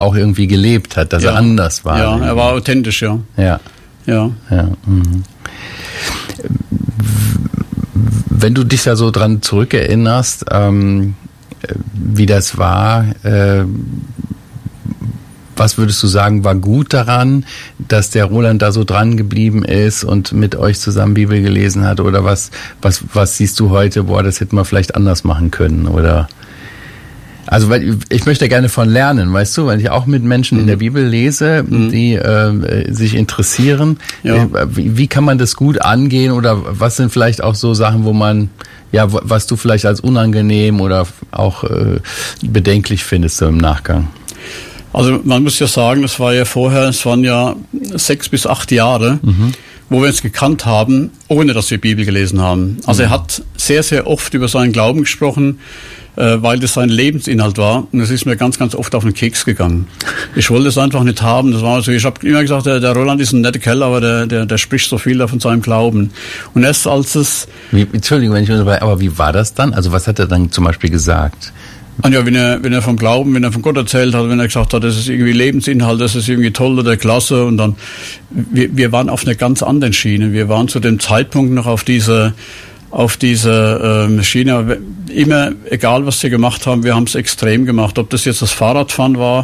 auch irgendwie gelebt hat, dass er anders war. Ja, er war authentisch, ja. Ja. Mhm. Wenn du dich da so dran zurückerinnerst, wie das war, was würdest du sagen, war gut daran, dass der Roland da so dran geblieben ist und mit euch zusammen Bibel gelesen hat? Oder was siehst du heute, das hätte man vielleicht anders machen können? Oder also, weil ich möchte gerne von lernen, weißt du, weil ich auch mit Menschen in der Bibel lese, die sich interessieren. Ja. Wie kann man das gut angehen? Oder was sind vielleicht auch so Sachen, wo man, was du vielleicht als unangenehm oder auch bedenklich findest so im Nachgang? Also man muss ja sagen, es waren ja 6 bis 8 Jahre, wo wir uns gekannt haben, ohne dass wir Bibel gelesen haben. Also er hat sehr, sehr oft über seinen Glauben gesprochen, weil das sein Lebensinhalt war. Und es ist mir ganz, ganz oft auf den Keks gegangen. Ich wollte es einfach nicht haben. Das war so, ich habe immer gesagt, der Roland ist ein netter Kerl, aber der spricht so viel von seinem Glauben. Und erst als es... Entschuldigung, wenn ich unterbreche, aber wie war das dann? Also was hat er dann zum Beispiel gesagt? Und ja, wenn er vom Glauben, wenn er von Gott erzählt hat, wenn er gesagt hat, das ist irgendwie Lebensinhalt, das ist irgendwie toll oder klasse, und dann, wir waren auf einer ganz anderen Schiene. Wir waren zu dem Zeitpunkt noch auf dieser Schiene, aber immer, egal was wir gemacht haben, wir haben es extrem gemacht. Ob das jetzt das Fahrradfahren war,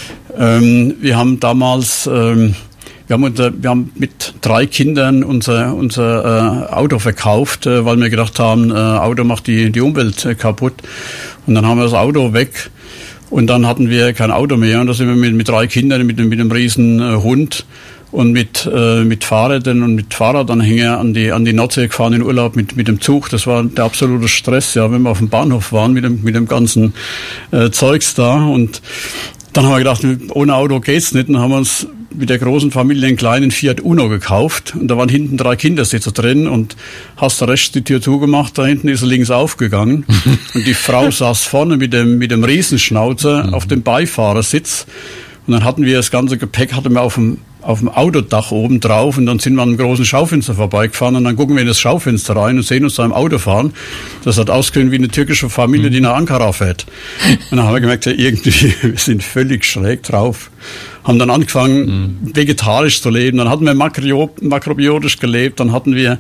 wir haben damals, wir haben mit 3 Kindern unser Auto verkauft, weil wir gedacht haben, Auto macht die Umwelt kaputt. Und dann haben wir das Auto weg und dann hatten wir kein Auto mehr. Und da sind wir mit 3 Kindern, mit einem riesen Hund und mit Fahrrädern und mit Fahrradanhänger an die Nordsee gefahren in Urlaub mit dem Zug. Das war der absolute Stress, ja, wenn wir auf dem Bahnhof waren mit dem ganzen Zeugs da. Und dann haben wir gedacht, ohne Auto geht's nicht. Und dann haben wir uns mit der großen Familie einen kleinen Fiat Uno gekauft. Und da waren hinten 3 Kindersitze drin und hast da rechts die Tür zugemacht, da hinten ist er links aufgegangen. Und die Frau saß vorne mit dem Riesenschnauzer auf dem Beifahrersitz. Und dann hatten wir das ganze Gepäck, hatten wir auf dem Autodach oben drauf, und dann sind wir an einem großen Schaufenster vorbeigefahren und dann gucken wir in das Schaufenster rein und sehen uns da im Auto fahren. Das hat ausgesehen wie eine türkische Familie, die nach Ankara fährt. Und dann haben wir gemerkt, irgendwie, wir sind völlig schräg drauf. Haben dann angefangen, vegetarisch zu leben. Dann hatten wir makrobiotisch gelebt. Dann hatten wir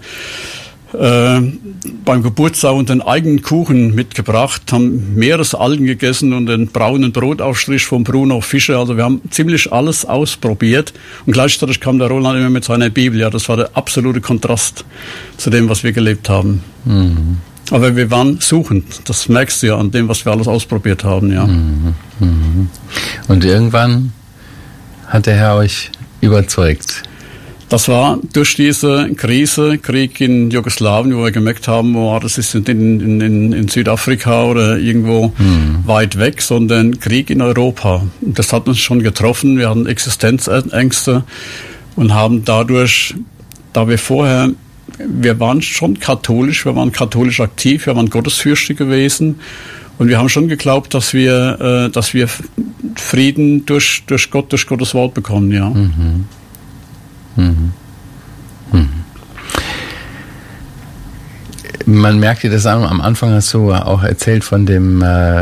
beim Geburtstag und den eigenen Kuchen mitgebracht, haben Meeresalgen gegessen und den braunen Brotaufstrich von Bruno Fischer. Also wir haben ziemlich alles ausprobiert. Und gleichzeitig kam der Roland immer mit seiner Bibel. Ja, das war der absolute Kontrast zu dem, was wir gelebt haben. Mhm. Aber wir waren suchend. Das merkst du ja an dem, was wir alles ausprobiert haben. Ja. Mhm. Mhm. Und irgendwann hat der Herr euch überzeugt? Das war durch diese Krieg in Jugoslawien, wo wir gemerkt haben, das ist in Südafrika oder irgendwo weit weg, sondern Krieg in Europa. Das hat uns schon getroffen. Wir hatten Existenzängste und haben dadurch, wir waren schon katholisch, wir waren katholisch aktiv, wir waren gottesfürchtig gewesen. Und wir haben schon geglaubt, dass wir Frieden durch Gott, durch Gottes Wort bekommen, ja. Mhm. Mhm. Mhm. Man merkt dir das an, am Anfang hast du auch erzählt von dem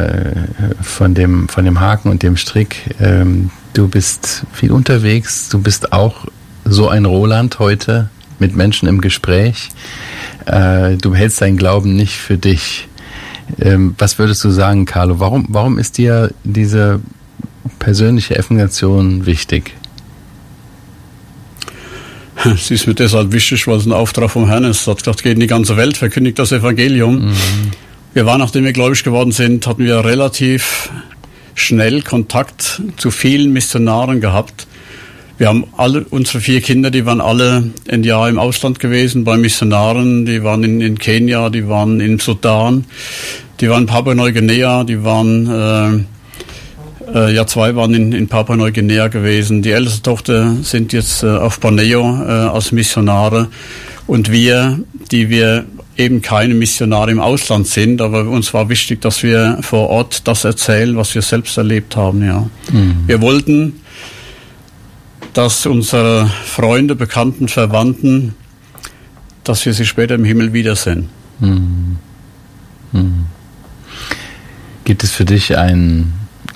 Haken und dem Strick. Du bist viel unterwegs, du bist auch so ein Roland heute mit Menschen im Gespräch. Du hältst deinen Glauben nicht für dich. Was würdest du sagen, Carlo? Warum ist dir diese persönliche Evangelisation wichtig? Es ist mir deshalb wichtig, weil es ein Auftrag vom Herrn ist. Er hat gesagt, geht in die ganze Welt, verkündigt das Evangelium. Mhm. Wir waren, nachdem wir gläubig geworden sind, hatten wir relativ schnell Kontakt zu vielen Missionaren gehabt. Wir haben unsere 4 Kinder, die waren alle ein Jahr im Ausland gewesen bei Missionaren. Die waren in Kenia, die waren in Sudan, die waren in Papua-Neuguinea, die waren... 2 waren in Papua-Neuguinea gewesen. Die älteste Tochter sind jetzt auf Borneo als Missionare. Und wir, die wir eben keine Missionare im Ausland sind, aber uns war wichtig, dass wir vor Ort das erzählen, was wir selbst erlebt haben. Ja. Mhm. Wir wollten, dass unsere Freunde, Bekannten, Verwandten, dass wir sie später im Himmel wiedersehen. Mhm. Mhm. Gibt es für dich ein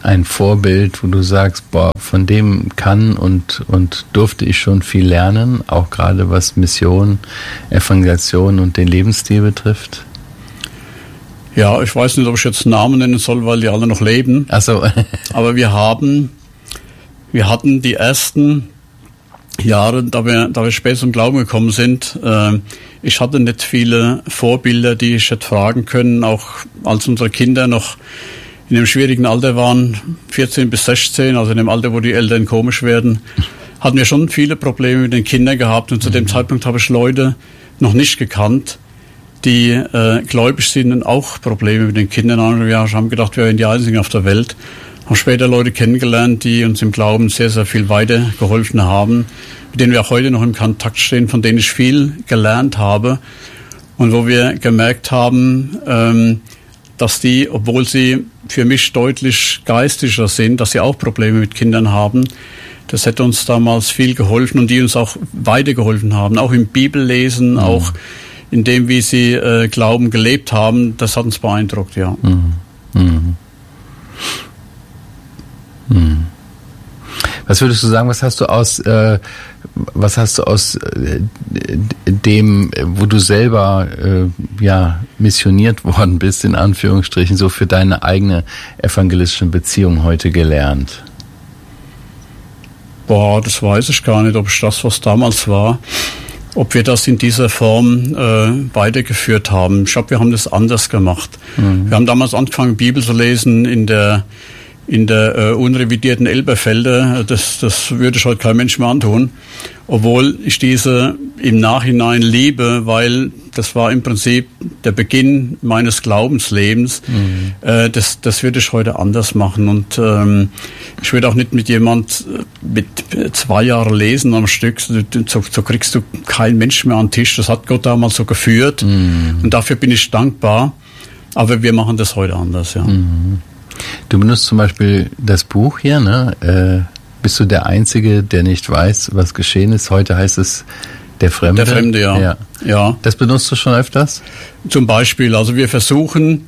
ein Vorbild, wo du sagst, boah, von dem kann und durfte ich schon viel lernen, auch gerade was Mission, Evangelisation und den Lebensstil betrifft? Ja, ich weiß nicht, ob ich jetzt Namen nennen soll, weil die alle noch leben. Ach so. Aber wir hatten die ersten Jahre, da wir später zum Glauben gekommen sind, ich hatte nicht viele Vorbilder, die ich hätte fragen können, auch als unsere Kinder noch in einem schwierigen Alter waren, 14 bis 16, also in dem Alter, wo die Eltern komisch werden, hatten wir schon viele Probleme mit den Kindern gehabt und zu dem Zeitpunkt habe ich Leute noch nicht gekannt, die gläubig sind und auch Probleme mit den Kindern haben. Wir haben gedacht, wir wären die Einzigen auf der Welt. Haben später Leute kennengelernt, die uns im Glauben sehr, sehr viel weitergeholfen haben, mit denen wir auch heute noch im Kontakt stehen, von denen ich viel gelernt habe und wo wir gemerkt haben, dass die, obwohl sie für mich deutlich geistlicher sind, dass sie auch Probleme mit Kindern haben. Das hätte uns damals viel geholfen und die uns auch weitergeholfen haben, auch im Bibellesen, auch in dem, wie sie Glauben gelebt haben. Das hat uns beeindruckt, ja. Was würdest du sagen, was hast du aus dem, wo du selber missioniert worden bist, in Anführungsstrichen, so für deine eigene evangelistische Beziehung heute gelernt? Boah, das weiß ich gar nicht, ob ich das, was damals war, ob wir das in dieser Form weitergeführt haben. Ich glaube, wir haben das anders gemacht. Wir haben damals angefangen, Bibel zu lesen in der unrevidierten Elberfelder. Das würde ich heute kein Mensch mehr antun, obwohl ich diese im Nachhinein liebe, weil das war im Prinzip der Beginn meines Glaubenslebens. Das würde ich heute anders machen und ich würde auch nicht mit jemand mit 2 Jahren lesen am Stück, so kriegst du keinen Menschen mehr an den Tisch. Das hat Gott damals so geführt und dafür bin ich dankbar, aber wir machen das heute anders, ja. Du benutzt zum Beispiel das Buch hier, ne? Bist du der Einzige, der nicht weiß, was geschehen ist? Heute heißt es Der Fremde. Der Fremde, ja. Das benutzt du schon öfters? Zum Beispiel, also wir versuchen,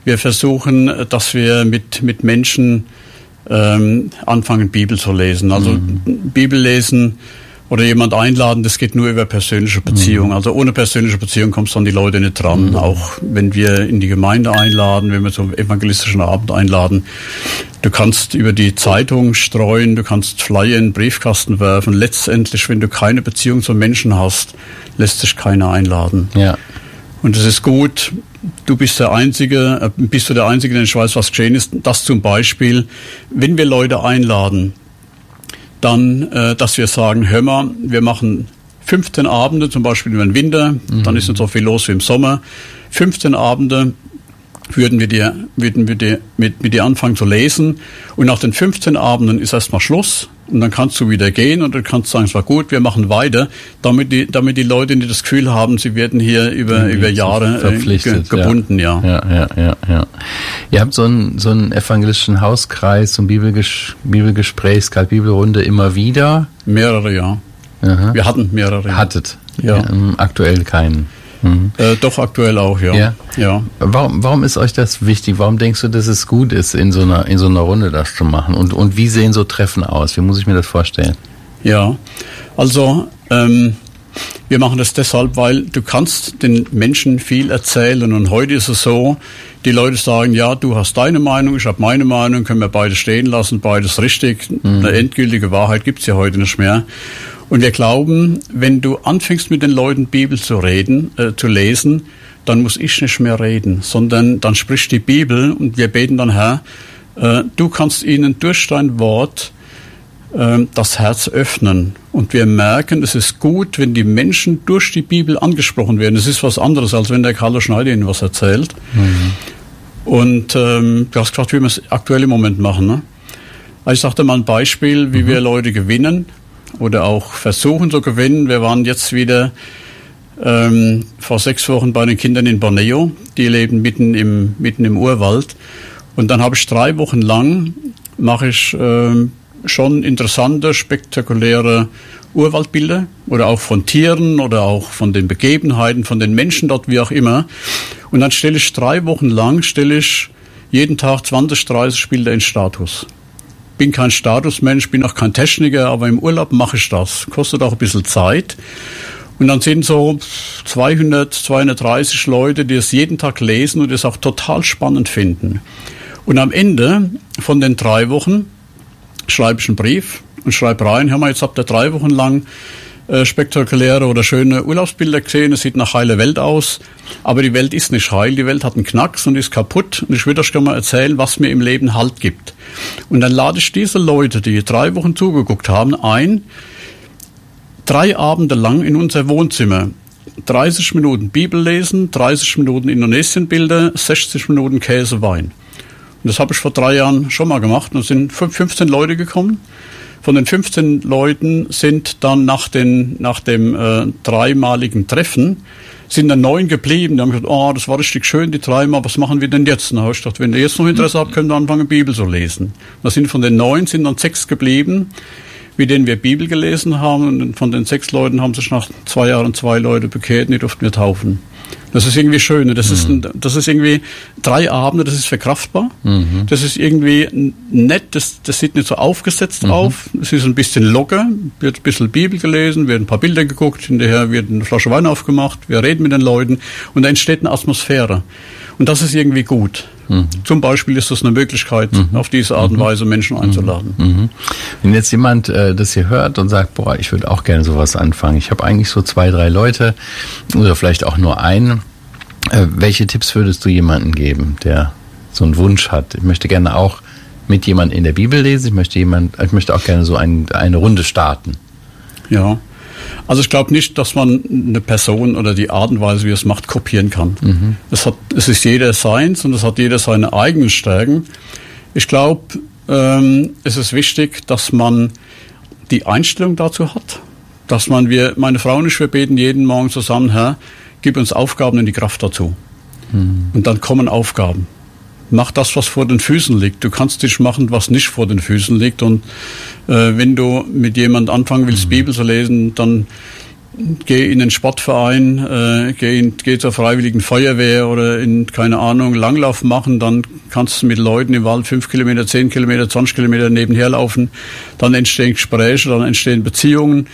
dass wir mit Menschen anfangen, Bibel zu lesen. Also Bibel lesen oder jemand einladen, das geht nur über persönliche Beziehung. Also ohne persönliche Beziehung kommst du an die Leute nicht dran. Auch wenn wir in die Gemeinde einladen, wenn wir zum evangelistischen Abend einladen. Du kannst über die Zeitung streuen, du kannst Flyer in den Briefkasten werfen. Letztendlich, wenn du keine Beziehung zum Menschen hast, lässt sich keiner einladen. Ja. Und es ist gut, bist du der Einzige, der nicht weiß, was geschehen ist. Das zum Beispiel, wenn wir Leute einladen, dann, dass wir sagen, hör mal, wir machen 15 Abende, zum Beispiel über den Winter, dann ist nicht so viel los wie im Sommer. 15 Abende würden wir mit dir anfangen zu lesen. Und nach den 15 Abenden ist erstmal Schluss. Und dann kannst du wieder gehen und dann kannst du sagen, es war gut, wir machen weiter, damit die Leute nicht das Gefühl haben, sie werden hier über Jahre gebunden, ja. Ihr habt so einen evangelistischen Hauskreis, so ein Bibelgespräch, Bibelrunde immer wieder? Mehrere, ja. Aha. Wir hatten mehrere. Hattet? Ja. Aktuell keinen. Doch, aktuell auch, ja. Warum ist euch das wichtig? Warum denkst du, dass es gut ist, in so einer Runde das zu machen? Und wie sehen so Treffen aus? Wie muss ich mir das vorstellen? Ja, also wir machen das deshalb, weil du kannst den Menschen viel erzählen. Und heute ist es so, die Leute sagen, ja, du hast deine Meinung, ich habe meine Meinung, können wir beide stehen lassen, beides richtig. Eine endgültige Wahrheit gibt's ja heute nicht mehr. Und wir glauben, wenn du anfängst mit den Leuten Bibel zu lesen, dann muss ich nicht mehr reden, sondern dann spricht die Bibel und wir beten dann, Herr, du kannst ihnen durch dein Wort das Herz öffnen. Und wir merken, es ist gut, wenn die Menschen durch die Bibel angesprochen werden. Es ist was anderes, als wenn der Carlo Schneider ihnen was erzählt. Und du hast gefragt, wie wir es aktuell im Moment machen. Ne? Ich sagte mal ein Beispiel, wie wir Leute gewinnen oder auch versuchen zu gewinnen. Wir waren jetzt wieder vor 6 Wochen bei den Kindern in Borneo. Die leben mitten im Urwald. Und dann habe ich 3 Wochen lang, mache ich schon interessante, spektakuläre Urwaldbilder oder auch von Tieren oder auch von den Begebenheiten, von den Menschen dort, wie auch immer. Und dann stelle ich 3 Wochen lang jeden Tag 20, 30 Bilder in Status. Bin kein Statusmensch, bin auch kein Techniker, aber im Urlaub mache ich das. Kostet auch ein bisschen Zeit. Und dann sind so 200, 230 Leute, die es jeden Tag lesen und es auch total spannend finden. Und am Ende von den 3 Wochen schreibe ich einen Brief und schreibe rein, hör mal, jetzt habt ihr 3 Wochen lang spektakuläre oder schöne Urlaubsbilder gesehen, es sieht nach heile Welt aus, aber die Welt ist nicht heil, die Welt hat einen Knacks und ist kaputt und ich würde euch gerne mal erzählen, was mir im Leben Halt gibt. Und dann lade ich diese Leute, die 3 Wochen zugeguckt haben, ein, 3 Abende lang in unser Wohnzimmer, 30 Minuten Bibel lesen, 30 Minuten Indonesienbilder, 60 Minuten Käse, Wein. Und das habe ich vor 3 Jahren schon mal gemacht und es sind 15 Leute gekommen. Von den 15 Leuten sind dann nach dem 3-maligen Treffen sind dann 9 geblieben. Die haben gesagt, oh, das war richtig schön, die 3 Mal, was machen wir denn jetzt? Und da habe ich gedacht, wenn ihr jetzt noch Interesse habt, könnt ihr anfangen, Bibel zu lesen. Da sind von den 9 sind dann 6 geblieben, mit denen wir Bibel gelesen haben. Und von den 6 Leuten haben sich nach 2 Jahren 2 Leute bekehrt und die durften wir taufen. Das ist irgendwie schön. Das ist irgendwie 3 Abende, das ist verkraftbar. Das ist irgendwie nett, das sieht nicht so aufgesetzt auf. Es ist ein bisschen locker, wird ein bisschen Bibel gelesen, wird ein paar Bilder geguckt, hinterher wird eine Flasche Wein aufgemacht, wir reden mit den Leuten und da entsteht eine Atmosphäre. Und das ist irgendwie gut. Zum Beispiel ist das eine Möglichkeit, auf diese Art und Weise Menschen einzuladen. Wenn jetzt jemand das hier hört und sagt, boah, ich würde auch gerne sowas anfangen. Ich habe eigentlich so 2, 3 Leute oder vielleicht auch nur einen. Welche Tipps würdest du jemandem geben, der so einen Wunsch hat? Ich möchte gerne auch mit jemandem in der Bibel lesen. Ich möchte auch gerne so eine Runde starten. Ja. Also ich glaube nicht, dass man eine Person oder die Art und Weise, wie es macht, kopieren kann. Es ist jeder seins und es hat jeder seine eigenen Stärken. Ich glaube, es ist wichtig, dass man die Einstellung dazu hat. Dass meine Frau und ich, wir beten jeden Morgen zusammen, Herr, gib uns Aufgaben und die Kraft dazu. Und dann kommen Aufgaben. Mach das, was vor den Füßen liegt. Du kannst nicht machen, was nicht vor den Füßen liegt. Und wenn du mit jemand anfangen willst, Bibel zu lesen, dann geh in den Sportverein, geh zur Freiwilligen Feuerwehr oder in, keine Ahnung, Langlauf machen. Dann kannst du mit Leuten im Wald 5 Kilometer, 10 Kilometer, 20 Kilometer nebenher laufen. Dann entstehen Gespräche, dann entstehen Beziehungen.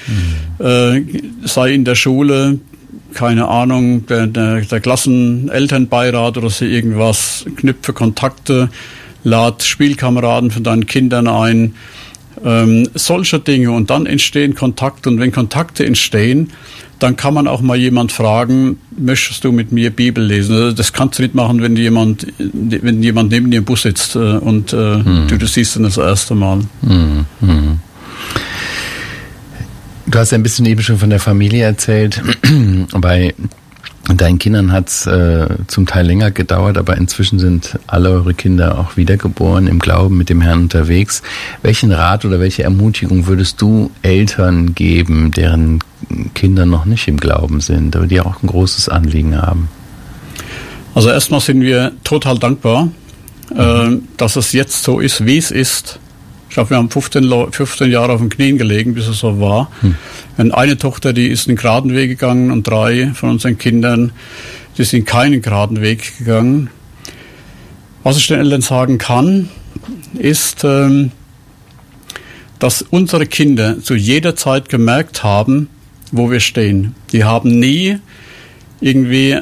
Sei in der Schule, keine Ahnung, der Klassenelternbeirat oder so irgendwas, knüpfe Kontakte, lad Spielkameraden von deinen Kindern ein, solche Dinge und dann entstehen Kontakte und wenn Kontakte entstehen, dann kann man auch mal jemand fragen, möchtest du mit mir Bibel lesen? Also das kannst du nicht machen, wenn jemand neben dir im Bus sitzt und du das siehst dann das erste Mal. Du hast ja ein bisschen eben schon von der Familie erzählt. Bei deinen Kindern hat es zum Teil länger gedauert, aber inzwischen sind alle eure Kinder auch wiedergeboren, im Glauben mit dem Herrn unterwegs. Welchen Rat oder welche Ermutigung würdest du Eltern geben, deren Kinder noch nicht im Glauben sind, aber die auch ein großes Anliegen haben? Also erstmal sind wir total dankbar, dass es jetzt so ist, wie es ist. Ich glaube, wir haben 15 Jahre auf den Knien gelegen, bis es so war. Und eine Tochter, die ist einen geraden Weg gegangen und 3 von unseren Kindern, die sind keinen geraden Weg gegangen. Was ich den Eltern sagen kann, ist, dass unsere Kinder zu jeder Zeit gemerkt haben, wo wir stehen. Die haben nie irgendwie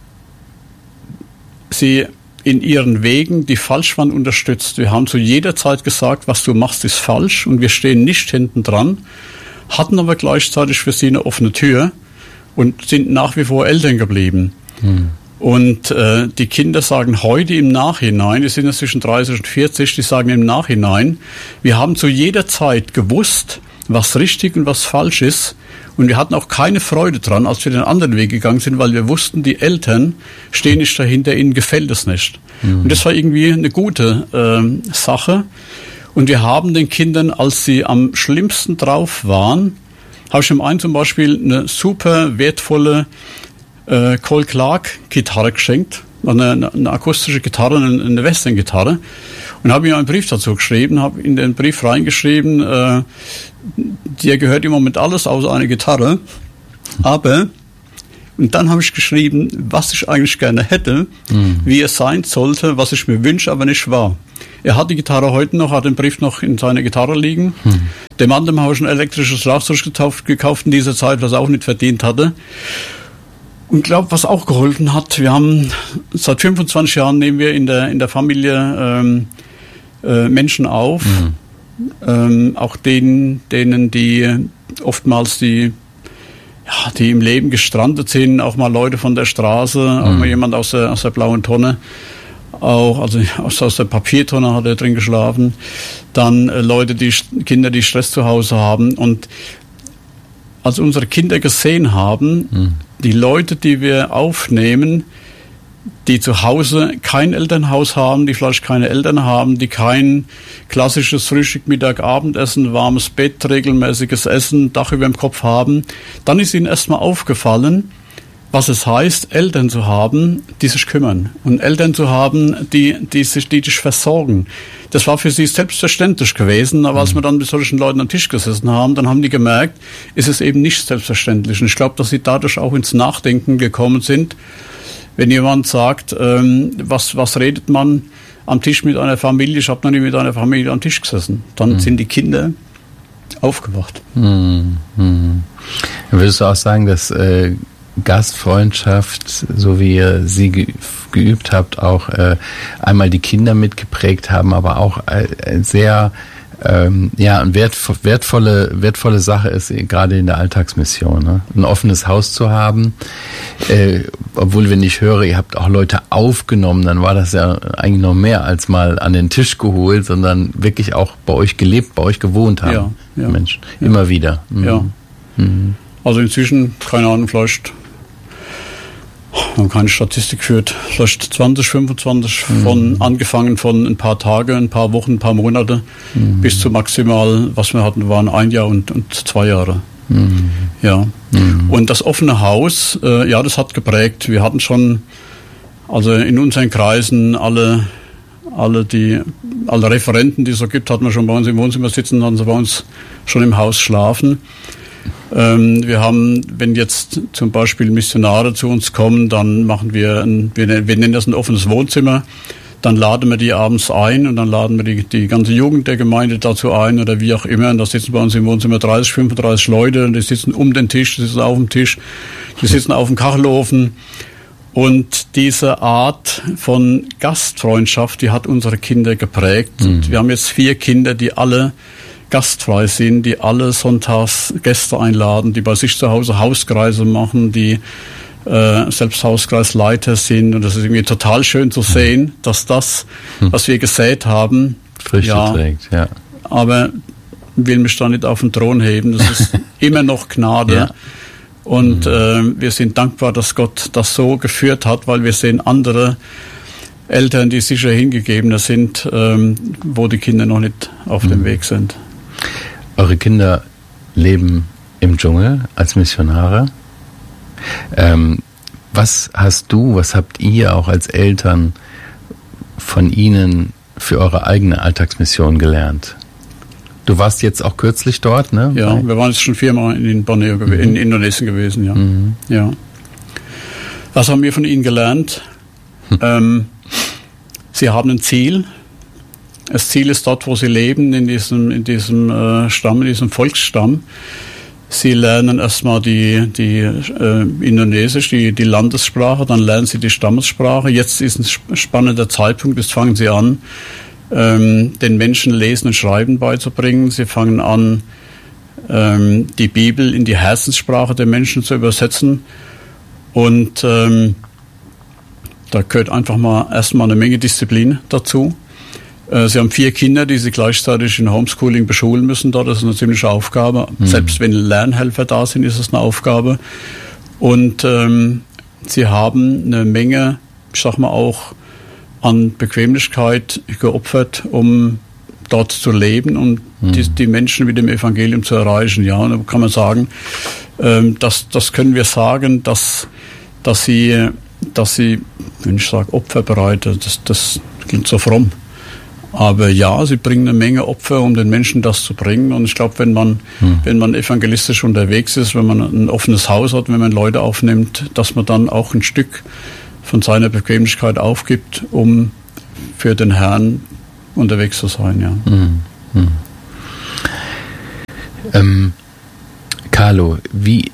sie in ihren Wegen, die falsch waren, unterstützt. Wir haben zu jeder Zeit gesagt, was du machst, ist falsch und wir stehen nicht hinten dran, hatten aber gleichzeitig für sie eine offene Tür und sind nach wie vor Eltern geblieben. Und die Kinder sagen heute im Nachhinein, die sind ja zwischen 30 und 40, die sagen im Nachhinein, wir haben zu jeder Zeit gewusst, was richtig und was falsch ist. Und wir hatten auch keine Freude dran, als wir den anderen Weg gegangen sind, weil wir wussten, die Eltern stehen nicht dahinter, ihnen gefällt es nicht. Und das war irgendwie eine gute Sache. Und wir haben den Kindern, als sie am schlimmsten drauf waren, habe ich dem einen zum Beispiel eine super wertvolle Cole Clark Gitarre geschenkt, eine akustische Gitarre, eine Western-Gitarre. Und habe ihm einen Brief dazu geschrieben, habe in den Brief reingeschrieben, dir gehört im Moment alles außer eine Gitarre, aber Und dann habe ich geschrieben, was ich eigentlich gerne hätte, wie es sein sollte, was ich mir wünsche, aber nicht war. Er hat die Gitarre heute noch, hat den Brief noch in seiner Gitarre liegen. Dem anderen habe ich ein elektrisches Schlagzeug gekauft in dieser Zeit, was er auch nicht verdient hatte. Und glaube, was auch geholfen hat, wir haben seit 25 Jahren nehmen wir in der Familie Menschen auf, auch denen, die oftmals die im Leben gestrandet sind, auch mal Leute von der Straße, auch mal jemand aus der blauen Tonne, auch, also aus der Papiertonne hat er drin geschlafen, dann Kinder, die Stress zu Hause haben. Und als unsere Kinder gesehen haben, die Leute, die wir aufnehmen, die zu Hause kein Elternhaus haben, die vielleicht keine Eltern haben, die kein klassisches Frühstück, Mittag, Abendessen, warmes Bett, regelmäßiges Essen, Dach über dem Kopf haben, dann ist ihnen erstmal aufgefallen, was es heißt, Eltern zu haben, die sich kümmern. Und Eltern zu haben, die dich versorgen. Das war für sie selbstverständlich gewesen, aber als wir dann mit solchen Leuten am Tisch gesessen haben, dann haben die gemerkt, ist es eben nicht selbstverständlich. Und ich glaube, dass sie dadurch auch ins Nachdenken gekommen sind. Wenn jemand sagt, was redet man am Tisch mit einer Familie? Ich habe noch nie mit einer Familie am Tisch gesessen. Dann sind die Kinder aufgewacht. Würdest du auch sagen, dass Gastfreundschaft, so wie ihr sie geübt habt, auch einmal die Kinder mitgeprägt haben, aber auch sehr eine wertvolle Sache ist, gerade in der Alltagsmission, ne? Ein offenes Haus zu haben, obwohl, wenn ich höre, ihr habt auch Leute aufgenommen, dann war das ja eigentlich noch mehr als mal an den Tisch geholt, sondern wirklich auch bei euch gelebt, bei euch gewohnt haben. Ja. Menschen, immer wieder. Ja. Also inzwischen, keine Ahnung, vielleicht, wir haben keine Statistik geführt, vielleicht 20, 25 angefangen von ein paar Tage, ein paar Wochen, ein paar Monate, bis zu maximal, was wir hatten, waren 1 Jahr und 2 Jahre. Ja. Und das offene Haus, das hat geprägt. Wir hatten schon, also in unseren Kreisen, alle Referenten, die es so gibt, hatten wir schon bei uns im Wohnzimmer sitzen, dann so bei uns schon im Haus schlafen. Wir haben, wenn jetzt zum Beispiel Missionare zu uns kommen, dann machen wir nennen das ein offenes Wohnzimmer, dann laden wir die abends ein und dann laden wir die ganze Jugend der Gemeinde dazu ein oder wie auch immer. Und da sitzen bei uns im Wohnzimmer 30, 35 Leute und die sitzen um den Tisch, die sitzen auf dem Tisch, die sitzen auf dem Kachelofen. Und diese Art von Gastfreundschaft, die hat unsere Kinder geprägt. Und wir haben jetzt 4 Kinder, die alle gastfrei sind, die alle sonntags Gäste einladen, die bei sich zu Hause Hauskreise machen, die selbst Hauskreisleiter sind. Und das ist irgendwie total schön zu sehen, dass das, was wir gesät haben, Früchte trägt, ja. Aber will mich da nicht auf den Thron heben. Das ist immer noch Gnade. Ja. Und wir sind dankbar, dass Gott das so geführt hat, weil wir sehen andere Eltern, die sicher hingegebener sind, wo die Kinder noch nicht auf dem Weg sind. Eure Kinder leben im Dschungel als Missionare. Was habt ihr auch als Eltern von ihnen für eure eigene Alltagsmission gelernt? Du warst jetzt auch kürzlich dort, ne? Ja, wir waren jetzt schon 4-mal in Borneo, in Indonesien gewesen, ja. Ja. Was haben wir von ihnen gelernt? Sie haben ein Ziel. Das Ziel ist dort, wo sie leben, in diesem Stamm, in diesem Volksstamm. Sie lernen erstmal die Indonesisch, die Landessprache, dann lernen sie die Stammessprache. Jetzt ist ein spannender Zeitpunkt, jetzt fangen sie an, den Menschen Lesen und Schreiben beizubringen. Sie fangen an, die Bibel in die Herzenssprache der Menschen zu übersetzen. Und da gehört einfach mal erstmal eine Menge Disziplin dazu. Sie haben 4 Kinder, die sie gleichzeitig in Homeschooling beschulen müssen. Das ist eine ziemliche Aufgabe. Selbst wenn Lernhelfer da sind, ist es eine Aufgabe. Und sie haben eine Menge, ich sag mal auch, an Bequemlichkeit geopfert, um dort zu leben und die Menschen mit dem Evangelium zu erreichen. Ja, und da kann man sagen, das können wir sagen, dass sie, wenn ich sage opferbereit, das klingt so fromm. Aber ja, sie bringen eine Menge Opfer, um den Menschen das zu bringen. Und ich glaube, wenn man evangelistisch unterwegs ist, wenn man ein offenes Haus hat, wenn man Leute aufnimmt, dass man dann auch ein Stück von seiner Bequemlichkeit aufgibt, um für den Herrn unterwegs zu sein. Ja. Carlo, wie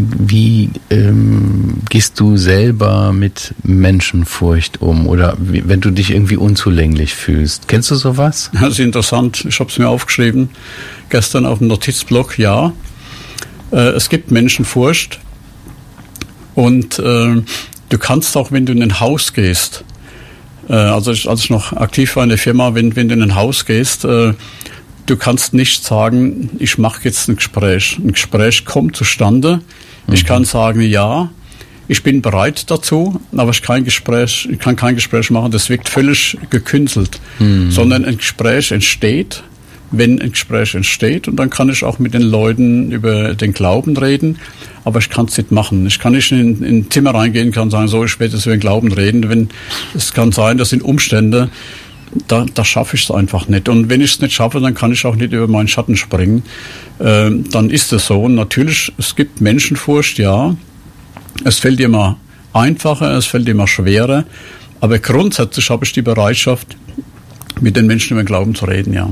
gehst du selber mit Menschenfurcht um oder wenn du dich irgendwie unzulänglich fühlst? Kennst du sowas? Das ist interessant. Ich habe es mir aufgeschrieben, gestern auf dem Notizblock, ja. Es gibt Menschenfurcht und du kannst auch, wenn du in ein Haus gehst, als ich noch aktiv war in der Firma, wenn du in ein Haus gehst, du kannst nicht sagen, ich mache jetzt ein Gespräch. Ein Gespräch kommt zustande. Ich kann sagen, ja, ich bin bereit dazu, aber ich kann kein Gespräch machen, das wirkt völlig gekünstelt. Sondern ein Gespräch entsteht, wenn ein Gespräch entsteht, und dann kann ich auch mit den Leuten über den Glauben reden, aber ich kann es nicht machen. Ich kann nicht in ein Zimmer reingehen, kann sagen, so, ich werde jetzt über den Glauben reden. Es kann sein, das sind Umstände, da schaffe ich es einfach nicht. Und wenn ich es nicht schaffe, dann kann ich auch nicht über meinen Schatten springen. Dann ist es so. Und natürlich, es gibt Menschenfurcht, ja. Es fällt immer einfacher, es fällt immer schwerer. Aber grundsätzlich habe ich die Bereitschaft, mit den Menschen über den Glauben zu reden, ja.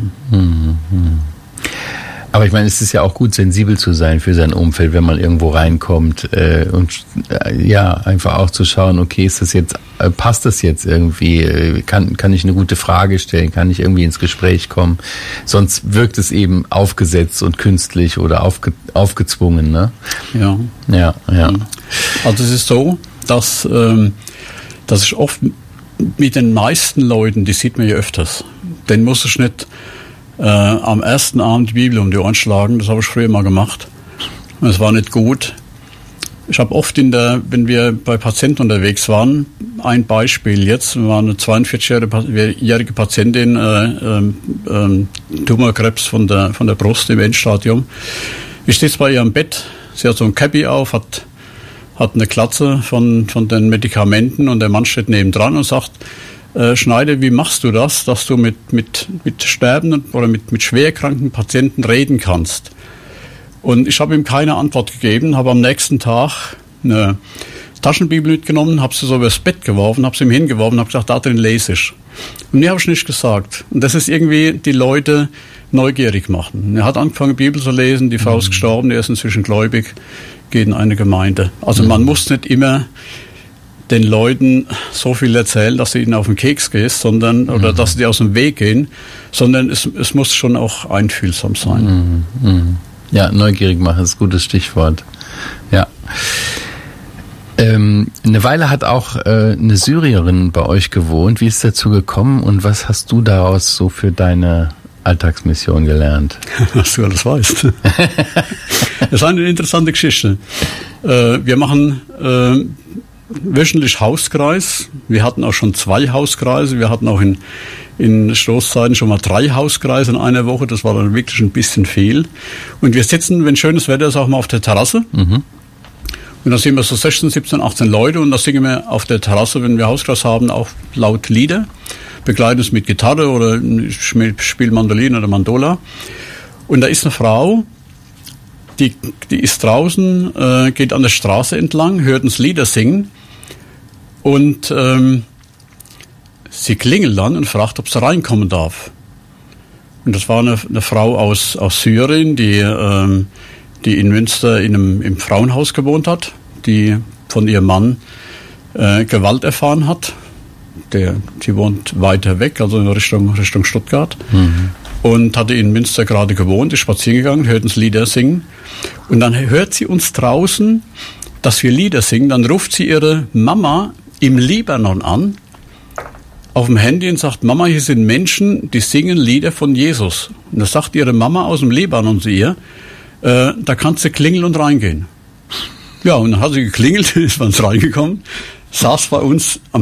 Aber ich meine, es ist ja auch gut, sensibel zu sein für sein Umfeld, wenn man irgendwo reinkommt und einfach auch zu schauen, okay, passt das jetzt irgendwie? Kann ich eine gute Frage stellen? Kann ich irgendwie ins Gespräch kommen? Sonst wirkt es eben aufgesetzt und künstlich oder aufgezwungen, ne? Ja. Also es ist so, dass ich oft mit den meisten Leuten, die sieht man ja öfters, den muss ich nicht am ersten Abend die Bibel um die Ohren schlagen. Das habe ich früher mal gemacht. Es war nicht gut. Ich habe oft wenn wir bei Patienten unterwegs waren, ein Beispiel jetzt, wir waren eine 42-jährige Patientin, Tumorkrebs von der Brust im Endstadium. Ich sitze bei ihr am Bett, sie hat so ein Cappy auf, hat eine Glatze von den Medikamenten, und der Mann steht nebendran und sagt, Schneider, wie machst du das, dass du mit sterbenden oder mit schwerkranken Patienten reden kannst? Und ich habe ihm keine Antwort gegeben, habe am nächsten Tag eine Taschenbibel mitgenommen, habe sie so übers Bett geworfen, habe sie ihm hingeworfen, habe gesagt, da drin lese ich. Und mir habe ich nicht gesagt. Und das ist irgendwie die Leute neugierig machen. Er hat angefangen, Bibel zu lesen, die Frau ist gestorben, er ist inzwischen gläubig, geht in eine Gemeinde. Also man muss nicht immer den Leuten so viel erzählen, dass sie ihnen auf den Keks gehst, oder dass sie aus dem Weg gehen, sondern es muss schon auch einfühlsam sein. Ja, neugierig machen ist ein gutes Stichwort. Ja. Eine Weile hat auch eine Syrierin bei euch gewohnt. Wie ist es dazu gekommen und was hast du daraus so für deine Alltagsmission gelernt? Was du alles weißt. Das ist eine interessante Geschichte. Wir machen wöchentlich Hauskreis. Wir hatten auch schon 2 Hauskreise. Wir hatten auch in Stoßzeiten schon mal 3 Hauskreise in einer Woche. Das war dann wirklich ein bisschen viel. Und wir sitzen, wenn schönes Wetter ist, auch mal auf der Terrasse. Und da sind wir so 16, 17, 18 Leute, und da singen wir auf der Terrasse, wenn wir Hauskreis haben, auch laut Lieder. Begleiten es mit Gitarre oder spielen Mandoline oder Mandola. Und da ist eine Frau, die ist draußen, geht an der Straße entlang, hört uns Lieder singen, und sie klingelt dann und fragt, ob sie reinkommen darf. Und das war eine Frau aus Syrien, die in Münster im Frauenhaus gewohnt hat, die von ihrem Mann Gewalt erfahren hat. Die wohnt weiter weg, also in Richtung Stuttgart. Und hatte in Münster gerade gewohnt, ist spazieren gegangen, hört uns Lieder singen. Und dann hört sie uns draußen, dass wir Lieder singen. Dann ruft sie ihre Mama im Libanon an, auf dem Handy, und sagt, Mama, hier sind Menschen, die singen Lieder von Jesus. Und da sagt ihre Mama aus dem Libanon zu ihr, da kannst du klingeln und reingehen. Ja, und dann hat sie geklingelt, ist bei uns reingekommen, saß bei uns am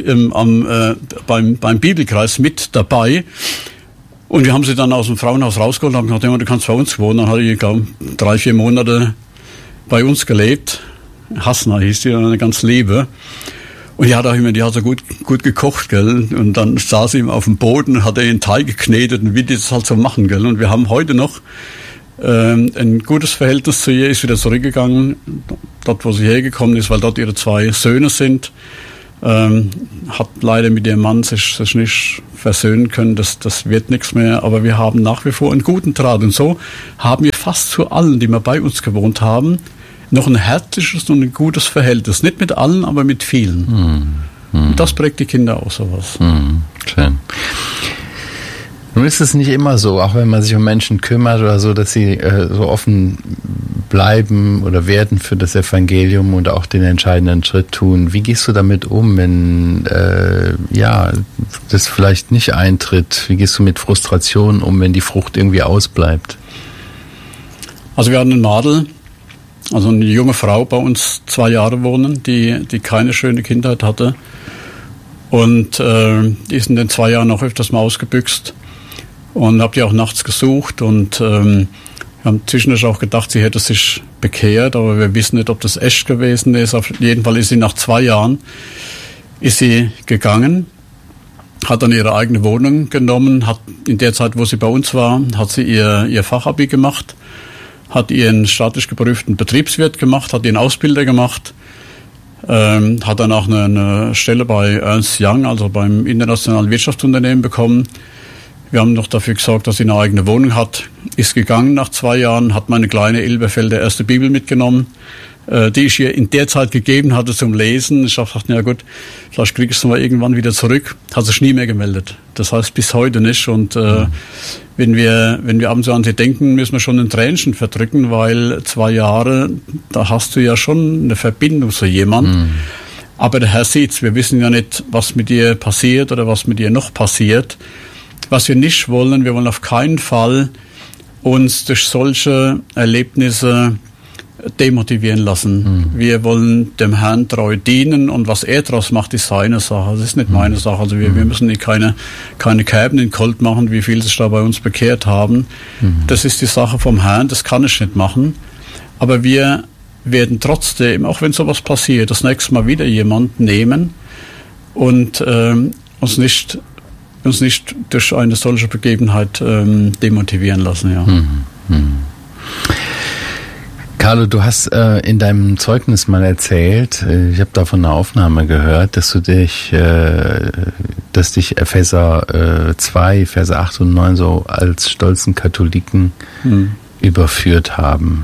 beim Bibelkreis mit dabei. Und wir haben sie dann aus dem Frauenhaus rausgeholt und haben gesagt, du kannst bei uns wohnen. Dann hat die, glaube ich, 3-4 Monate bei uns gelebt. Hasna hieß die, eine ganz liebe. Und die hat so gut gekocht, gell. Und dann saß sie ihm auf dem Boden, hat er den Teig geknetet und wie die das halt so machen, gell. Und wir haben heute noch ein gutes Verhältnis zu ihr, ist wieder zurückgegangen, dort wo sie hergekommen ist, weil dort ihre 2 Söhne sind. Hat leider mit ihrem Mann sich nicht versöhnen können, das wird nichts mehr, aber wir haben nach wie vor einen guten Draht. Und so haben wir fast zu allen, die mal bei uns gewohnt haben, noch ein herzliches und ein gutes Verhältnis. Nicht mit allen, aber mit vielen. Und das prägt die Kinder auch sowas. Schön. Nun ist es nicht immer so, auch wenn man sich um Menschen kümmert oder so, dass sie so offen bleiben oder werden für das Evangelium und auch den entscheidenden Schritt tun. Wie gehst du damit um, wenn das vielleicht nicht eintritt? Wie gehst du mit Frustration um, wenn die Frucht irgendwie ausbleibt? Also wir hatten einen Madel, also eine junge Frau bei uns 2 Jahre wohnen, die keine schöne Kindheit hatte. Und die ist in den 2 Jahren auch öfters mal ausgebüxt. Und habe die auch nachts gesucht und wir haben zwischendurch auch gedacht, sie hätte sich bekehrt, aber wir wissen nicht, ob das echt gewesen ist. Auf jeden Fall ist sie nach 2 Jahren ist sie gegangen, hat dann ihre eigene Wohnung genommen, hat in der Zeit, wo sie bei uns war, hat sie ihr Fachabi gemacht, hat ihren staatlich geprüften Betriebswirt gemacht, hat ihren Ausbilder gemacht, hat dann auch eine Stelle bei Ernst Young, also beim internationalen Wirtschaftsunternehmen bekommen. Wir haben noch dafür gesorgt, dass sie eine eigene Wohnung hat. Ist gegangen nach 2 Jahren, hat meine kleine Elberfelder erste Bibel mitgenommen, die ich ihr in der Zeit gegeben hatte zum Lesen. Ich habe gedacht, ja gut, vielleicht kriege ich es mal irgendwann wieder zurück. Hat sich nie mehr gemeldet. Das heißt bis heute nicht. Und wenn wir abends so an sie denken, müssen wir schon ein Tränchen verdrücken, weil 2 Jahre, da hast du ja schon eine Verbindung zu jemandem. Aber der Herr sieht's. Wir wissen ja nicht, was mit ihr passiert oder was mit ihr noch passiert. Was wir nicht wollen, wir wollen auf keinen Fall uns durch solche Erlebnisse demotivieren lassen. Wir wollen dem Herrn treu dienen und was er daraus macht, ist seine Sache. Das ist nicht meine Sache. Also wir müssen keine Kerben in Colt machen, wie viele sich da bei uns bekehrt haben. Das ist die Sache vom Herrn, das kann ich nicht machen. Aber wir werden trotzdem, auch wenn sowas passiert, das nächste Mal wieder jemand nehmen und uns nicht durch eine solche Begebenheit demotivieren lassen. Ja. Carlo, du hast in deinem Zeugnis mal erzählt, ich habe davon eine Aufnahme gehört, dass dich Epheser 2, Verse 8 und 9 so als stolzen Katholiken überführt haben.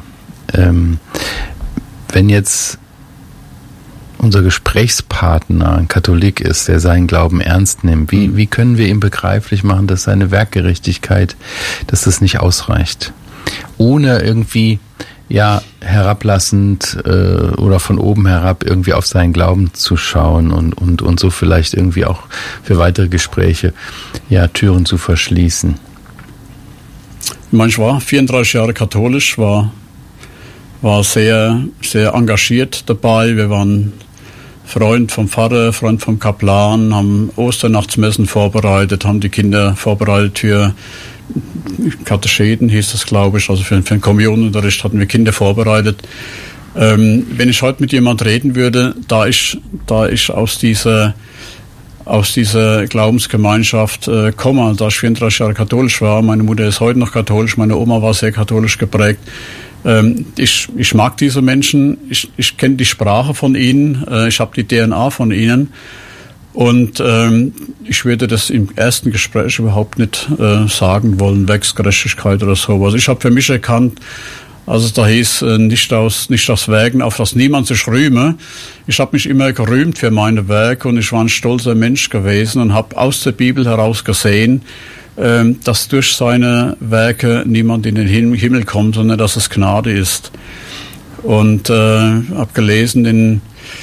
Wenn jetzt unser Gesprächspartner ein Katholik ist, der seinen Glauben ernst nimmt, wie können wir ihm begreiflich machen, dass seine Werkgerechtigkeit, dass das nicht ausreicht? Ohne irgendwie herablassend oder von oben herab irgendwie auf seinen Glauben zu schauen und so vielleicht irgendwie auch für weitere Gespräche Türen zu verschließen. Ich war 34 Jahre katholisch, war sehr, sehr engagiert dabei. Wir waren Freund vom Pfarrer, Freund vom Kaplan, haben Osternachtsmessen vorbereitet, haben die Kinder vorbereitet für Katecheten, hieß das, glaube ich, also für den Kommunionunterricht hatten wir Kinder vorbereitet. Wenn ich heute mit jemand reden würde, da ich aus dieser Glaubensgemeinschaft komme, da ich 34 Jahre katholisch war, meine Mutter ist heute noch katholisch, meine Oma war sehr katholisch geprägt. Ich mag diese Menschen, ich kenne die Sprache von ihnen, ich habe die DNA von ihnen und ich würde das im ersten Gespräch überhaupt nicht sagen wollen, Werksgerechtigkeit oder sowas. Ich habe für mich erkannt, als es da hieß, nicht aus Werken, auf das niemand sich rühme. Ich habe mich immer gerühmt für meine Werke und ich war ein stolzer Mensch gewesen und habe aus der Bibel heraus gesehen, dass durch seine Werke niemand in den Himmel kommt, sondern dass es Gnade ist. Und habe gelesen in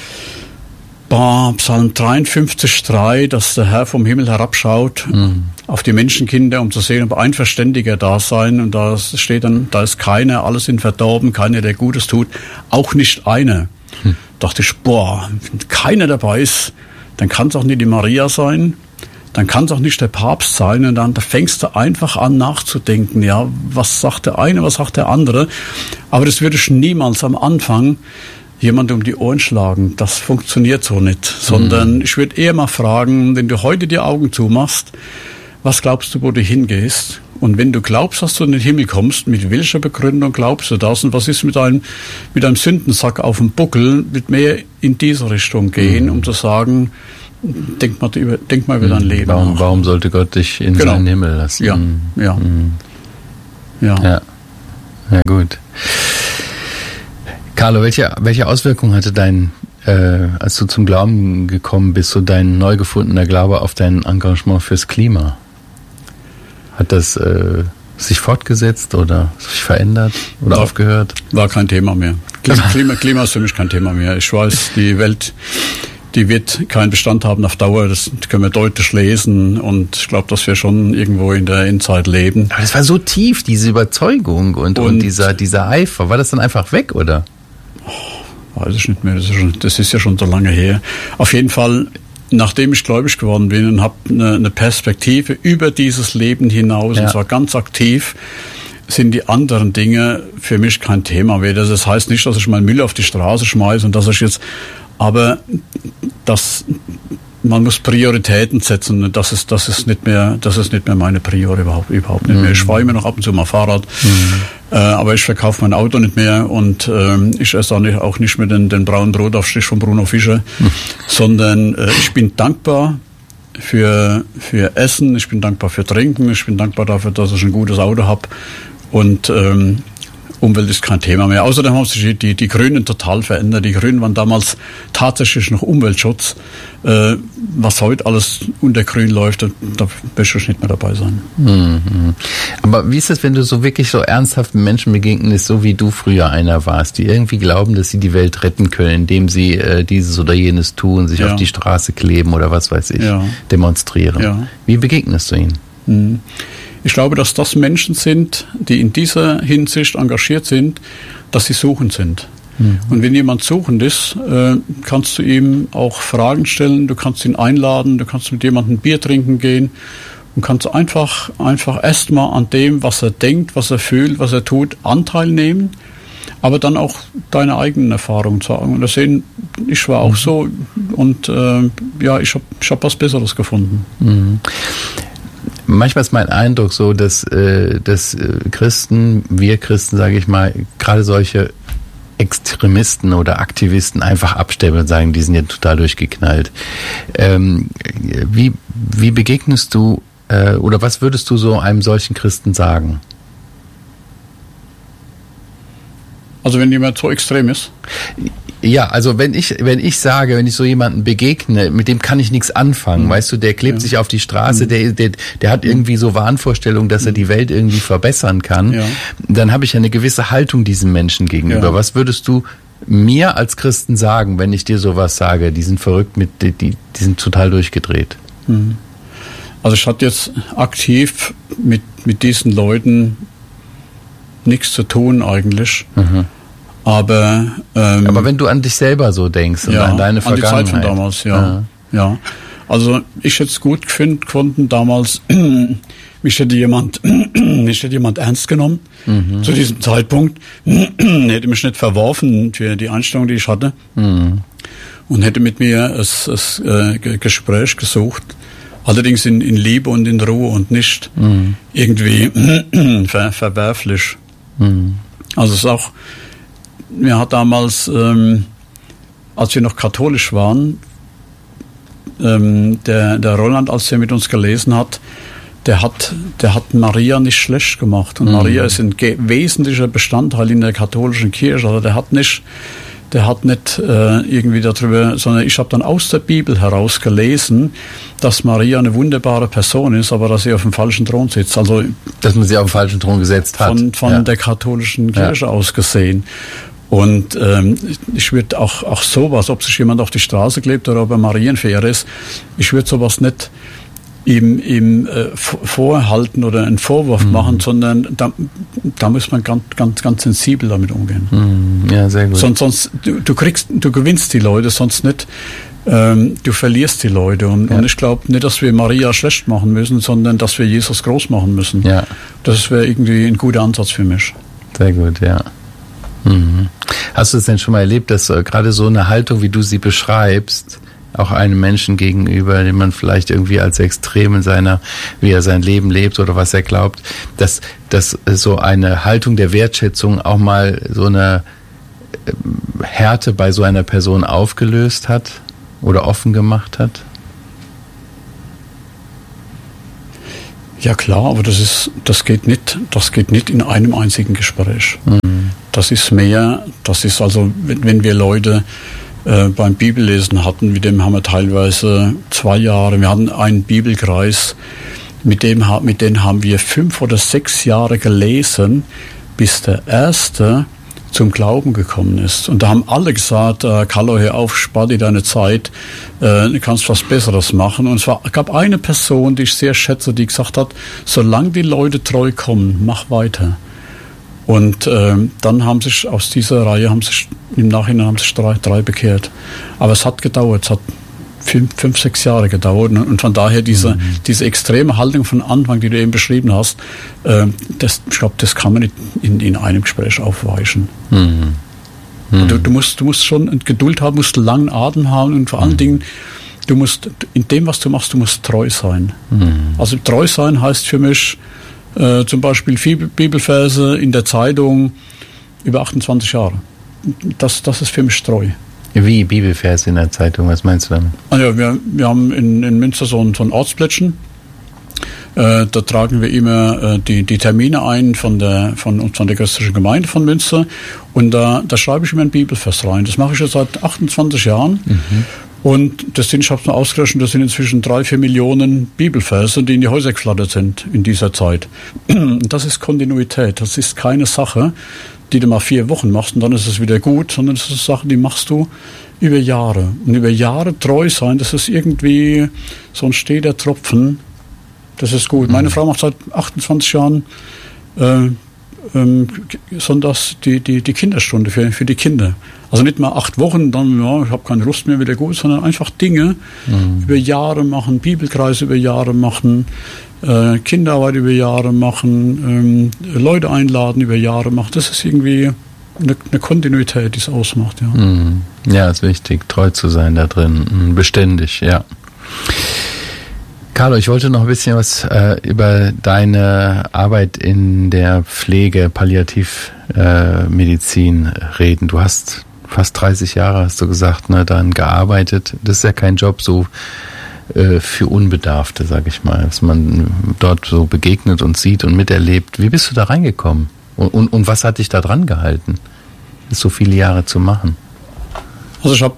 Psalm 53,3, dass der Herr vom Himmel herabschaut auf die Menschenkinder, um zu sehen, ob ein Verständiger da sein. Und da steht dann, da ist keiner, alles sind verdorben, keiner, der Gutes tut, auch nicht einer. Dachte ich, wenn keiner dabei ist, dann kann es auch nicht die Maria sein. Dann kann es auch nicht der Papst sein und dann fängst du einfach an nachzudenken, was sagt der eine, was sagt der andere. Aber das würde ich niemals am Anfang jemand um die Ohren schlagen. Das funktioniert so nicht. Sondern ich würde eher mal fragen, wenn du heute die Augen zumachst, was glaubst du, wo du hingehst? Und wenn du glaubst, dass du in den Himmel kommst, mit welcher Begründung glaubst du das? Und was ist mit einem Sündensack auf dem Buckel? Wird mehr in diese Richtung gehen, um zu sagen, denk mal über dein Leben nach. Warum sollte Gott dich in seinen Himmel lassen? Ja. Ja, gut. Carlo, welche Auswirkungen hatte als du zum Glauben gekommen bist, so dein neu gefundener Glaube auf dein Engagement fürs Klima? Hat das sich fortgesetzt oder sich verändert oder aufgehört? War kein Thema mehr. Klima ist für mich kein Thema mehr. Ich weiß, die Welt, die wird keinen Bestand haben auf Dauer. Das können wir deutlich lesen. Und ich glaube, dass wir schon irgendwo in der Endzeit leben. Aber das war so tief, diese Überzeugung und dieser Eifer. War das dann einfach weg, oder? Weiß ich nicht mehr. Das ist ja schon so lange her. Auf jeden Fall, nachdem ich gläubig geworden bin und habe eine Perspektive über dieses Leben hinaus, und zwar ganz aktiv, sind die anderen Dinge für mich kein Thema mehr. Das heißt nicht, dass ich meinen Müll auf die Straße schmeiße und dass ich jetzt, aber man muss Prioritäten setzen und das ist nicht mehr meine Priori, überhaupt nicht mehr. Ich fahre immer noch ab und zu mal Fahrrad, aber ich verkaufe mein Auto nicht mehr und ich esse auch nicht mehr den braunen Brotaufstrich von Bruno Fischer, sondern ich bin dankbar für Essen, ich bin dankbar für Trinken, ich bin dankbar dafür, dass ich ein gutes Auto habe und Umwelt ist kein Thema mehr. Außerdem haben sich die Grünen total verändert. Die Grünen waren damals tatsächlich noch Umweltschutz. Was heute alles unter Grün läuft, da möchte ich nicht mehr dabei sein. Mhm. Aber wie ist es, wenn du so wirklich so ernsthaften Menschen begegnest, so wie du früher einer warst, die irgendwie glauben, dass sie die Welt retten können, indem sie dieses oder jenes tun, sich auf die Straße kleben oder was weiß ich, demonstrieren. Ja. Wie begegnest du ihnen? Mhm. Ich glaube, dass das Menschen sind, die in dieser Hinsicht engagiert sind, dass sie suchend sind. Mhm. Und wenn jemand suchend ist, kannst du ihm auch Fragen stellen, du kannst ihn einladen, du kannst mit jemandem Bier trinken gehen und kannst einfach erstmal an dem, was er denkt, was er fühlt, was er tut, Anteil nehmen, aber dann auch deine eigenen Erfahrungen sagen. Und das sehen, ich war auch so und ich hab was Besseres gefunden. Mhm. Manchmal ist mein Eindruck so, dass Christen, wir Christen, sage ich mal, gerade solche Extremisten oder Aktivisten einfach abstempeln und sagen, die sind ja total durchgeknallt. Wie begegnest du oder was würdest du so einem solchen Christen sagen? Also wenn jemand so extrem ist? Ja, also wenn ich so jemanden begegne, mit dem kann ich nichts anfangen, weißt du, der klebt sich auf die Straße, der hat irgendwie so Wahnvorstellungen, dass er die Welt irgendwie verbessern kann, dann habe ich ja eine gewisse Haltung diesem Menschen gegenüber. Ja. Was würdest du mir als Christen sagen, wenn ich dir sowas sage, die sind verrückt, die sind total durchgedreht? Also ich hatte jetzt aktiv mit diesen Leuten nichts zu tun eigentlich. Mhm. Aber wenn du an dich selber so denkst und an deine Vergangenheit. An die Zeit von damals, ja. Also ich hätte es gut gefunden damals, mich hätte jemand ernst genommen zu diesem Zeitpunkt, hätte mich nicht verworfen für die Einstellung, die ich hatte und hätte mit mir das Gespräch gesucht. Allerdings in Liebe und in Ruhe und nicht irgendwie verwerflich. Also es ist auch, mir hat damals, als wir noch katholisch waren, der Roland, als er mit uns gelesen hat, der hat Maria nicht schlecht gemacht. Und Maria ist ein wesentlicher Bestandteil in der katholischen Kirche. Also der hat nicht irgendwie darüber, sondern ich habe dann aus der Bibel heraus gelesen, dass Maria eine wunderbare Person ist, aber dass sie auf dem falschen Thron sitzt. Also dass man sie auf den falschen Thron gesetzt hat. Von der katholischen Kirche aus gesehen. Und ich würde auch sowas, ob sich jemand auf die Straße klebt oder ob er Marienverehrer ist, ich würde sowas nicht ihm vorhalten oder einen Vorwurf machen, sondern da muss man ganz sensibel damit umgehen. Ja, sehr gut. Sonst du gewinnst die Leute, sonst nicht. Du verlierst die Leute. Und ich glaube nicht, dass wir Maria schlecht machen müssen, sondern dass wir Jesus groß machen müssen. Ja. Das wäre irgendwie ein guter Ansatz für mich. Sehr gut, ja. Hast du es denn schon mal erlebt, dass gerade so eine Haltung, wie du sie beschreibst, auch einem Menschen gegenüber, den man vielleicht irgendwie als extrem in wie er sein Leben lebt oder was er glaubt, dass so eine Haltung der Wertschätzung auch mal so eine Härte bei so einer Person aufgelöst hat oder offen gemacht hat? Ja klar, aber das geht nicht in einem einzigen Gespräch. Mhm. Das ist also, wenn wir Leute beim Bibellesen hatten, mit dem haben wir teilweise 2 Jahre, wir hatten einen Bibelkreis, mit denen haben wir 5 oder 6 Jahre gelesen, bis der Erste zum Glauben gekommen ist. Und da haben alle gesagt, Carlo, hör auf, spar dir deine Zeit, du kannst was Besseres machen. Und es gab eine Person, die ich sehr schätze, die gesagt hat, solange die Leute treu kommen, mach weiter. Und dann haben sich aus dieser Reihe, im Nachhinein 3 bekehrt. Aber es hat gedauert, es hat 5, 6 Jahre gedauert. Und von daher diese extreme Haltung von Anfang, die du eben beschrieben hast, ich glaube, das kann man nicht in einem Gespräch aufweichen. Mhm. Mhm. Du musst schon Geduld haben, musst langen Atem haben und vor allen Dingen, du musst in dem, was du machst, du musst treu sein. Mhm. Also treu sein heißt für mich zum Beispiel Bibelverse in der Zeitung über 28 Jahre. Das ist für mich treu. Wie Bibelverse in der Zeitung, was meinst du damit? Also wir haben in Münster so ein Ortsplättchen. Da tragen wir immer die Termine ein von der christlichen Gemeinde von Münster. Und da schreibe ich immer einen Bibelvers rein. Das mache ich jetzt seit 28 Jahren. Mhm. Und ich habe es mal ausgerechnet, das sind inzwischen 3-4 Millionen Bibelverse, die in die Häuser geflattert sind in dieser Zeit. Und das ist Kontinuität. Das ist keine Sache, die du mal 4 Wochen machst und dann ist es wieder gut, sondern das ist Sachen, die machst du über Jahre. Und über Jahre treu sein, das ist irgendwie so ein steter Tropfen. Das ist gut. Meine Frau macht seit 28 Jahren sonntags die Kinderstunde für die Kinder. Also nicht mal 8 Wochen, dann, ja, ich habe keine Lust mehr, wieder gut, sondern einfach Dinge über Jahre machen, Bibelkreise über Jahre machen, Kinderarbeit über Jahre machen, Leute einladen über Jahre machen. Das ist irgendwie eine Kontinuität, die es ausmacht. Ja. Ja, ist wichtig, treu zu sein da drin, beständig, ja. Carlo, ich wollte noch ein bisschen was über deine Arbeit in der Pflege, Palliativmedizin reden. Du hast fast 30 Jahre, hast du gesagt, daran gearbeitet. Das ist ja kein Job so für Unbedarfte, sage ich mal, dass man dort so begegnet und sieht und miterlebt. Wie bist du da reingekommen? Und was hat dich da dran gehalten, das so viele Jahre zu machen? Also ich habe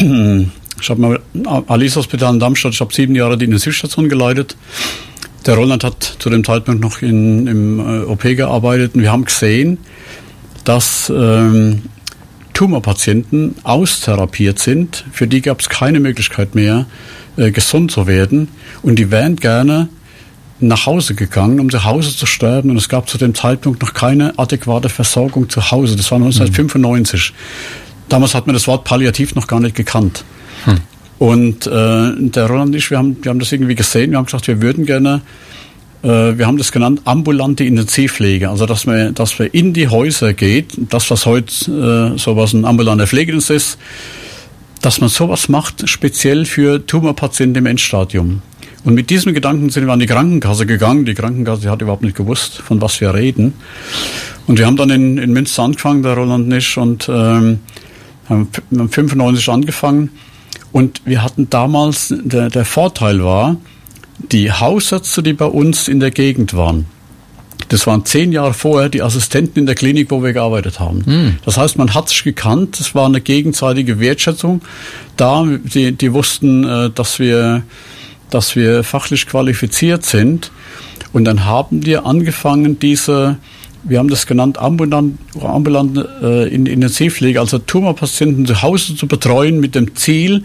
mal Alice Hospital in Darmstadt, ich habe 7 Jahre die Intensivstation geleitet. Der Roland hat zu dem Zeitpunkt noch im OP gearbeitet und wir haben gesehen, dass Tumorpatienten austherapiert sind. Für die gab es keine Möglichkeit mehr, gesund zu werden. Und die wären gerne nach Hause gegangen, um zu Hause zu sterben. Und es gab zu dem Zeitpunkt noch keine adäquate Versorgung zu Hause. Das war 1995. Damals hat man das Wort Palliativ noch gar nicht gekannt. Und der Roland und ich, wir haben das irgendwie gesehen. Wir haben gesagt, wir würden gerne, wir haben das genannt, ambulante Intensivpflege. Also, dass wir in die Häuser geht, das, was heute sowas ein ambulanter Pflegedienst ist, dass man sowas macht, speziell für Tumorpatienten im Endstadium. Und mit diesem Gedanken sind wir an die Krankenkasse gegangen. Die Krankenkasse hat überhaupt nicht gewusst, von was wir reden. Und wir haben dann in Münster angefangen, der Roland und ich, und haben 95 angefangen. Und wir hatten damals, der Vorteil war, die Hausärzte, die bei uns in der Gegend waren, das waren 10 Jahre vorher die Assistenten in der Klinik, wo wir gearbeitet haben. Das heißt, man hat sich gekannt, es war eine gegenseitige Wertschätzung da. Die wussten, dass wir fachlich qualifiziert sind. Und dann haben wir angefangen, wir haben das genannt, ambulante Intensivpflege, also Tumorpatienten zu Hause zu betreuen mit dem Ziel,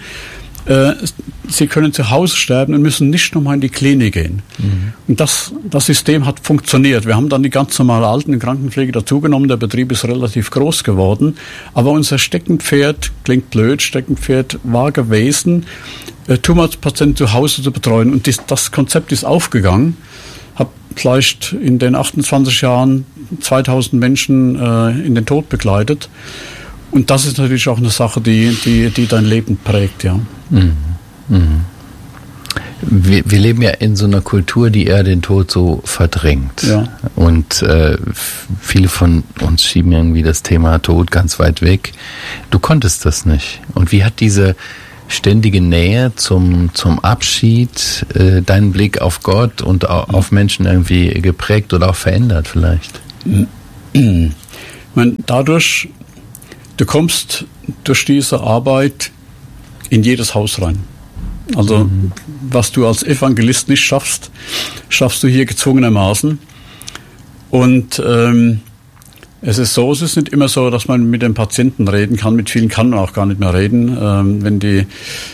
sie können zu Hause sterben und müssen nicht nochmal in die Klinik gehen. Und das System hat funktioniert. Wir haben dann die ganz normale Alten- Krankenpflege dazugenommen. Der Betrieb ist relativ groß geworden. Aber unser Steckenpferd, klingt blöd, Steckenpferd war gewesen, Tumorpatienten zu Hause zu betreuen. Und das Konzept ist aufgegangen. Habe vielleicht in den 28 Jahren 2000 Menschen in den Tod begleitet. Und das ist natürlich auch eine Sache, die dein Leben prägt, ja. Mhm. Mhm. Wir leben ja in so einer Kultur, die eher den Tod so verdrängt. Ja. Und viele von uns schieben irgendwie das Thema Tod ganz weit weg. Du konntest das nicht. Und wie hat diese ständige Nähe zum Abschied deinen Blick auf Gott und auf Menschen irgendwie geprägt oder auch verändert vielleicht? Ich meine, dadurch, du kommst durch diese Arbeit in jedes Haus rein. Also was du als Evangelist nicht schaffst, schaffst du hier gezwungenermaßen. Und es ist so, es ist nicht immer so, dass man mit den Patienten reden kann. Mit vielen kann man auch gar nicht mehr reden, wenn die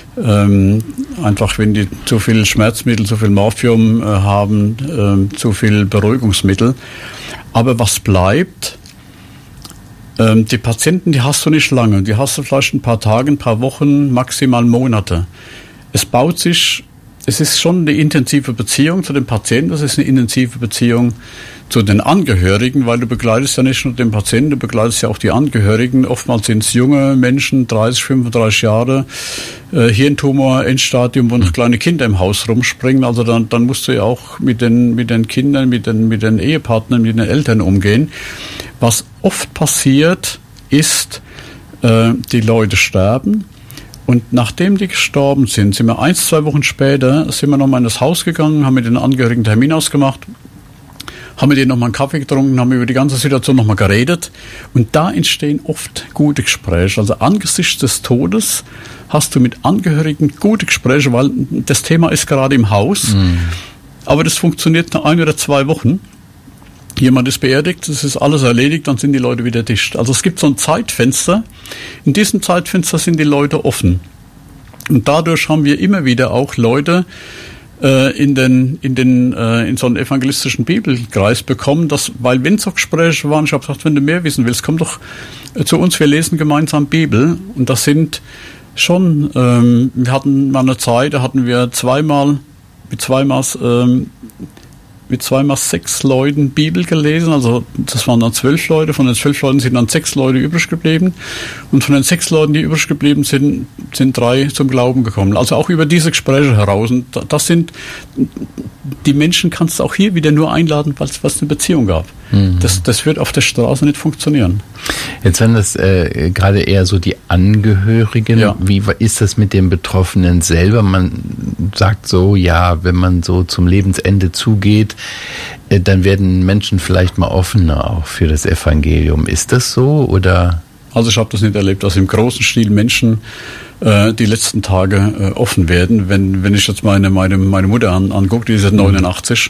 zu viel Schmerzmittel, zu viel Morphium haben, zu viel Beruhigungsmittel. Aber was bleibt? Die Patienten, die hast du nicht lange. Die hast du vielleicht ein paar Tage, ein paar Wochen, maximal Monate. Es ist schon eine intensive Beziehung zu den Patienten, das ist eine intensive Beziehung zu den Angehörigen, weil du begleitest ja nicht nur den Patienten, du begleitest ja auch die Angehörigen. Oftmals sind es junge Menschen, 30, 35 Jahre, Hirntumor, Endstadium, wo noch kleine Kinder im Haus rumspringen. Also dann musst du ja auch mit den Kindern, mit den Ehepartnern, mit den Eltern umgehen. Was oft passiert, ist, die Leute sterben. Und nachdem die gestorben sind wir 1-2 Wochen später, sind wir nochmal in das Haus gegangen, haben mit den Angehörigen einen Termin ausgemacht, haben mit denen nochmal einen Kaffee getrunken, haben über die ganze Situation nochmal geredet. Und da entstehen oft gute Gespräche. Also angesichts des Todes hast du mit Angehörigen gute Gespräche, weil das Thema ist gerade im Haus. Mhm. Aber das funktioniert nach 1 oder 2 Wochen. Jemand ist beerdigt, es ist alles erledigt, dann sind die Leute wieder dicht. Also es gibt so ein Zeitfenster. In diesem Zeitfenster sind die Leute offen. Und dadurch haben wir immer wieder auch Leute in so einen evangelistischen Bibelkreis bekommen, weil wenn so Gespräche waren, ich habe gesagt, wenn du mehr wissen willst, komm doch zu uns, wir lesen gemeinsam Bibel. Und das sind schon, wir hatten mal eine Zeit, da hatten wir mit zweimal 6 Leuten Bibel gelesen, also das waren dann 12 Leute, von den 12 Leuten sind dann 6 Leute übrig geblieben und von den 6 Leuten, die übrig geblieben sind 3 zum Glauben gekommen. Also auch über diese Gespräche heraus. Und das sind, die Menschen kannst du auch hier wieder nur einladen, weil es eine Beziehung gab. Mhm. Das wird auf der Straße nicht funktionieren. Jetzt sind das gerade eher so die Angehörigen. Ja. Wie ist das mit dem Betroffenen selber? Man sagt so, ja, wenn man so zum Lebensende zugeht, dann werden Menschen vielleicht mal offener auch für das Evangelium. Ist das so oder? Also ich habe das nicht erlebt, dass im großen Stil Menschen die letzten Tage offen werden. Wenn ich jetzt meine Mutter angucke, die ist 89,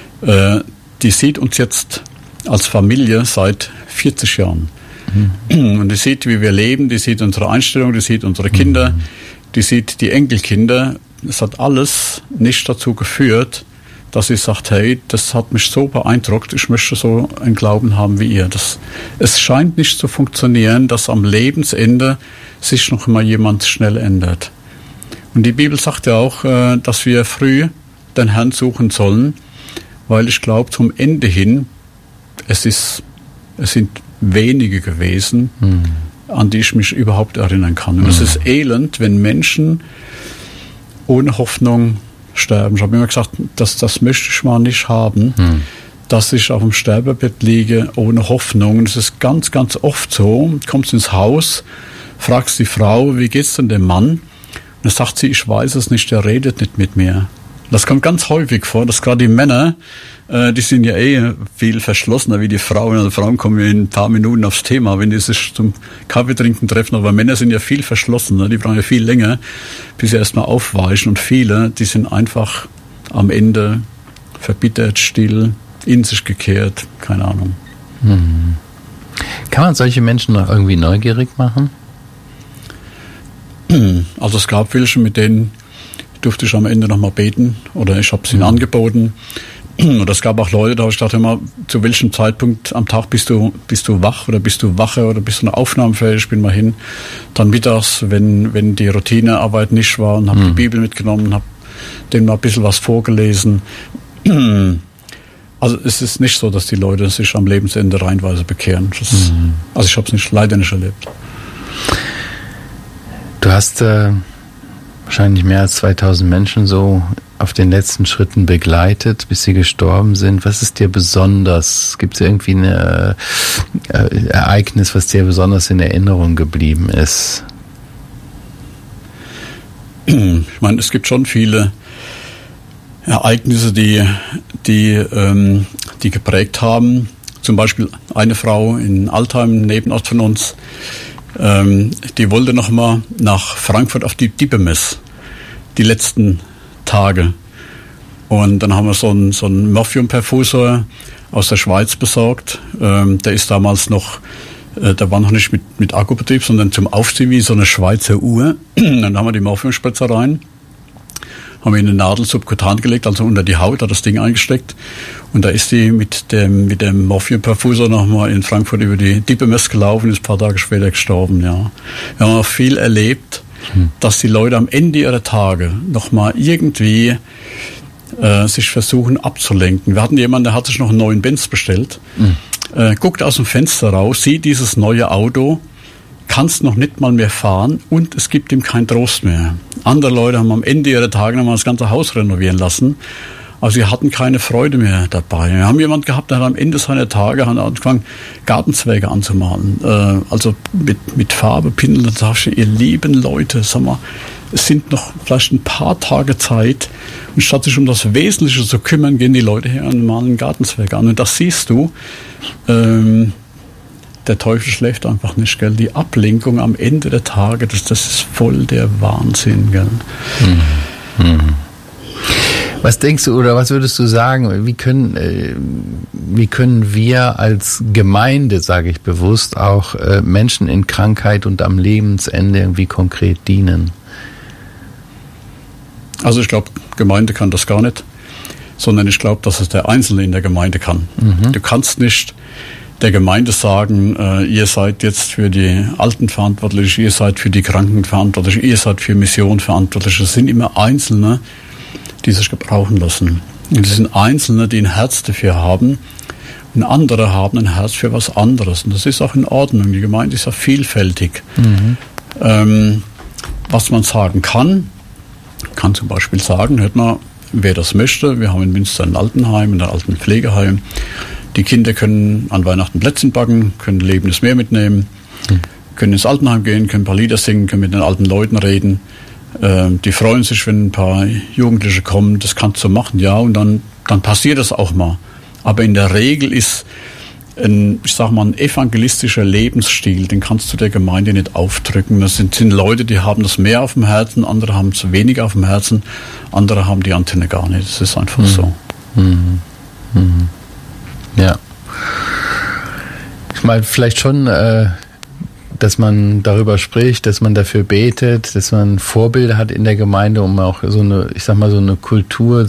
die sieht uns jetzt als Familie seit 40 Jahren. Mhm. Und die sieht, wie wir leben, die sieht unsere Einstellung, die sieht unsere Kinder, die sieht die Enkelkinder. Es hat alles nicht dazu geführt, dass sie sagt, hey, das hat mich so beeindruckt, ich möchte so einen Glauben haben wie ihr. Es scheint nicht zu funktionieren, dass am Lebensende sich noch mal jemand schnell ändert. Und die Bibel sagt ja auch, dass wir früh den Herrn suchen sollen, weil ich glaube, zum Ende hin, es sind wenige gewesen, an die ich mich überhaupt erinnern kann. Und es ist elend, wenn Menschen ohne Hoffnung sterben. Ich habe immer gesagt, das möchte ich mal nicht haben, dass ich auf dem Sterbebett liege ohne Hoffnung. Und es ist ganz, ganz oft so, kommst ins Haus, fragst die Frau, wie geht's denn dem Mann? Und dann sagt sie, ich weiß es nicht, der redet nicht mit mir. Das kommt ganz häufig vor, dass gerade die Männer, die sind ja viel verschlossener wie die Frauen. Also Frauen kommen ja in ein paar Minuten aufs Thema, wenn die sich zum Kaffee trinken treffen. Aber Männer sind ja viel verschlossener, die brauchen ja viel länger, bis sie erstmal aufweichen. Und viele, die sind einfach am Ende verbittert, still, in sich gekehrt, keine Ahnung. Mhm. Kann man solche Menschen noch irgendwie neugierig machen? Also es gab welche, mit denen durfte ich am Ende nochmal beten oder ich habe es ihnen angeboten. Und es gab auch Leute, da habe ich gedacht, immer, zu welchem Zeitpunkt am Tag bist du wach oder bist du wache oder bist du noch aufnahmefähig? Ich bin mal hin. Dann mittags, wenn die Routinearbeit nicht war und habe die Bibel mitgenommen, habe denen mal ein bisschen was vorgelesen. Also es ist nicht so, dass die Leute sich am Lebensende reihenweise bekehren. Also ich habe es leider nicht erlebt. Du hast wahrscheinlich mehr als 2000 Menschen so auf den letzten Schritten begleitet, bis sie gestorben sind. Was ist dir besonders? Gibt es irgendwie ein Ereignis, was dir besonders in Erinnerung geblieben ist? Ich meine, es gibt schon viele Ereignisse, die geprägt haben. Zum Beispiel eine Frau in Altheim, Nebenort von uns, die wollte noch mal nach Frankfurt auf die Dippemess, die letzten Tage. Und dann haben wir so einen Morphiumperfusor aus der Schweiz besorgt. Der ist damals noch, der war noch nicht mit Akkubetrieb, sondern zum Aufziehen wie so eine Schweizer Uhr. Dann haben wir die Morphiumspritze rein, haben wir in eine Nadel subkutan gelegt, also unter die Haut, hat das Ding eingesteckt. Und da ist die mit dem Morphiumperfusor nochmal in Frankfurt über die Dippemess gelaufen, ist ein paar Tage später gestorben, ja. Wir haben auch viel erlebt, dass die Leute am Ende ihrer Tage nochmal irgendwie sich versuchen abzulenken. Wir hatten jemanden, der hat sich noch einen neuen Benz bestellt, guckt aus dem Fenster raus, sieht dieses neue Auto, kann es noch nicht mal mehr fahren und es gibt ihm keinen Trost mehr. Andere Leute haben am Ende ihrer Tage nochmal das ganze Haus renovieren lassen. Also sie hatten keine Freude mehr dabei. Wir haben jemanden gehabt, der hat am Ende seiner Tage angefangen, Gartenzweige anzumalen. Also mit Farbe, Pinsel und Tasche. Ihr lieben Leute, sag mal, es sind noch vielleicht ein paar Tage Zeit. Und statt sich um das Wesentliche zu kümmern, gehen die Leute her und malen Gartenzweige an. Und das siehst du, der Teufel schläft einfach nicht, gell? Die Ablenkung am Ende der Tage, das ist voll der Wahnsinn, gell? Was denkst du oder was würdest du sagen, wie können wir als Gemeinde, sage ich bewusst, auch Menschen in Krankheit und am Lebensende irgendwie konkret dienen? Also ich glaube, Gemeinde kann das gar nicht, sondern ich glaube, dass es der Einzelne in der Gemeinde kann. Du kannst nicht der Gemeinde sagen, ihr seid jetzt für die Alten verantwortlich, ihr seid für die Kranken verantwortlich, ihr seid für Mission verantwortlich. Es sind immer Einzelne, die sich gebrauchen lassen. Und es sind Einzelne, die ein Herz dafür haben und andere haben ein Herz für was anderes. Und das ist auch in Ordnung. Die Gemeinde ist ja vielfältig. Was man sagen kann zum Beispiel sagen, hört mal, wer das möchte, wir haben in Münster ein Altenheim, ein Altenpflegeheim. Die Kinder können an Weihnachten Plätzchen backen, können lebendes Meer mitnehmen, können ins Altenheim gehen, können ein paar Lieder singen, können mit den alten Leuten reden. Die freuen sich, wenn ein paar Jugendliche kommen, das kannst du machen, ja, und dann passiert das auch mal. Aber in der Regel ist ein evangelistischer Lebensstil, den kannst du der Gemeinde nicht aufdrücken. Das sind Leute, die haben das mehr auf dem Herzen, andere haben es weniger auf dem Herzen, andere haben die Antenne gar nicht. Das ist einfach so. Ja. Ich meine, vielleicht schon, dass man darüber spricht, dass man dafür betet, dass man Vorbilder hat in der Gemeinde, um auch so eine, so eine Kultur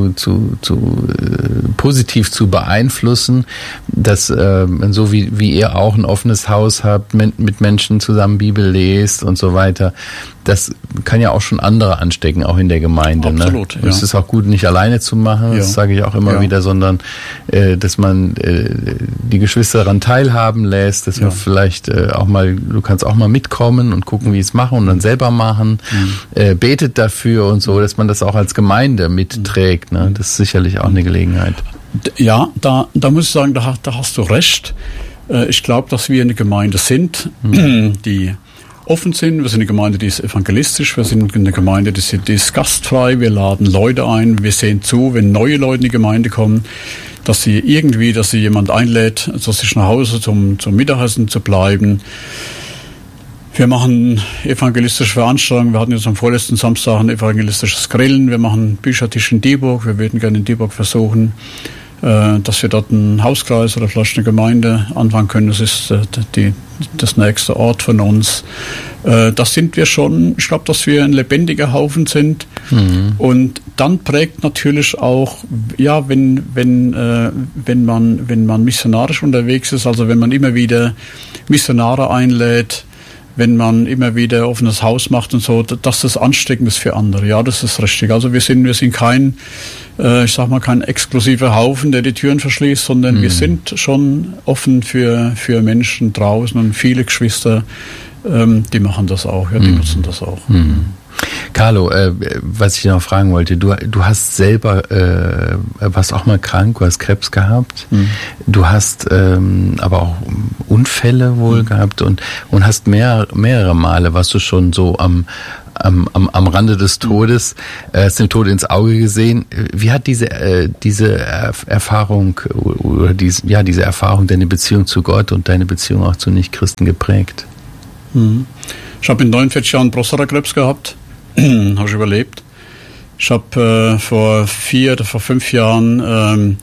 positiv zu beeinflussen, dass so wie ihr auch ein offenes Haus habt, mit Menschen zusammen Bibel lest und so weiter, das kann ja auch schon andere anstecken, auch in der Gemeinde. Absolut, ne? Ja. Es ist auch gut, nicht alleine zu machen, das sage ich auch immer wieder, sondern dass man die Geschwister daran teilhaben lässt, dass man vielleicht auch mal, du kannst auch mal mitkommen und gucken, wie es machen und dann selber machen, betet dafür und so, dass man das auch als Gemeinde mitträgt. Ne? Das ist sicherlich auch eine Gelegenheit. Ja, da muss ich sagen, da hast du recht. Ich glaube, dass wir eine Gemeinde sind, die offen sind. Wir sind eine Gemeinde, die ist evangelistisch. Wir sind eine Gemeinde, die ist gastfrei. Wir laden Leute ein. Wir sehen zu, wenn neue Leute in die Gemeinde kommen, dass sie jemand einlädt, also sich nach Hause zum Mittagessen zu bleiben. Wir machen evangelistische Veranstaltungen. Wir hatten jetzt am vorletzten Samstag ein evangelistisches Grillen. Wir machen Büchertisch in Dieburg. Wir würden gerne in Dieburg versuchen, dass wir dort einen Hauskreis oder vielleicht eine Gemeinde anfangen können. Das ist das nächste Ort von uns. Das sind wir schon. Ich glaube, dass wir ein lebendiger Haufen sind. Und dann prägt natürlich auch, ja, wenn man missionarisch unterwegs ist, also wenn man immer wieder Missionare einlädt, wenn man immer wieder offenes Haus macht und so, dass das ansteckend ist für andere. Ja, das ist richtig. Also wir sind kein, ich sag mal, kein exklusiver Haufen, der die Türen verschließt, sondern wir sind schon offen für Menschen draußen und viele Geschwister, die machen das auch, ja, die nutzen das auch. Carlo, was ich noch fragen wollte, du hast selber, warst auch mal krank, du hast Krebs gehabt, du hast aber auch Unfälle wohl gehabt und hast mehrere Male, warst du schon so am Rande des Todes, hast dem Tod ins Auge gesehen. Wie hat diese Erfahrung oder diese Erfahrung deine Beziehung zu Gott und deine Beziehung auch zu Nichtchristen geprägt? Ich habe in 49 Jahren Prostatakrebs gehabt. Habe ich überlebt. Ich habe vor 4 oder vor 5 Jahren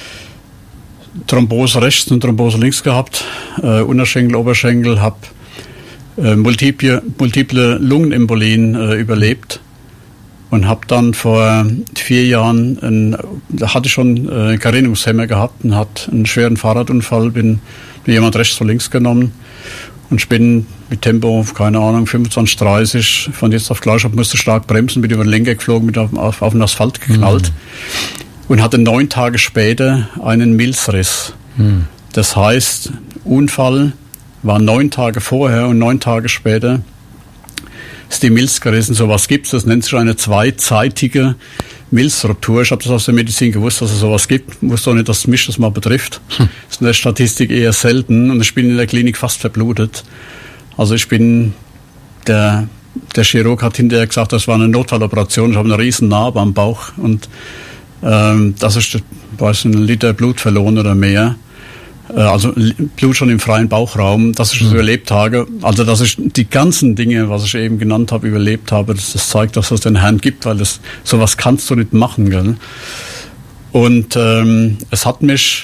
Thrombose rechts und Thrombose links gehabt, Unterschenkel, Oberschenkel, habe multiple Lungenembolien überlebt und habe dann vor 4 Jahren, da hatte ich schon einen Gerinnungshemmer gehabt und hatte einen schweren Fahrradunfall, bin mir jemand rechts von links genommen. Und ich bin mit Tempo, keine Ahnung, 25, 30, von jetzt auf gleich, musste stark bremsen, bin über den Lenker geflogen, bin auf den Asphalt geknallt und hatte 9 Tage später einen Milzriss. Das heißt, Unfall war 9 Tage vorher und 9 Tage später ist die Milz gerissen. Sowas gibt's, das nennt sich eine zweizeitige Milzruptur. Ich habe das aus der Medizin gewusst, dass es sowas gibt. Ich wusste auch nicht, dass mich das mal betrifft. Das ist in der Statistik eher selten und ich bin in der Klinik fast verblutet. Also der Chirurg hat hinterher gesagt, das war eine Notfalloperation. Ich habe eine riesen Narbe am Bauch und das ist, ein Liter Blut verloren oder mehr. Also Blut schon im freien Bauchraum, dass ich das überlebt habe. Also dass ich die ganzen Dinge, was ich eben genannt habe, überlebt habe, das zeigt, dass es den Herrn gibt, weil sowas kannst du nicht machen, gell? Und es hat mich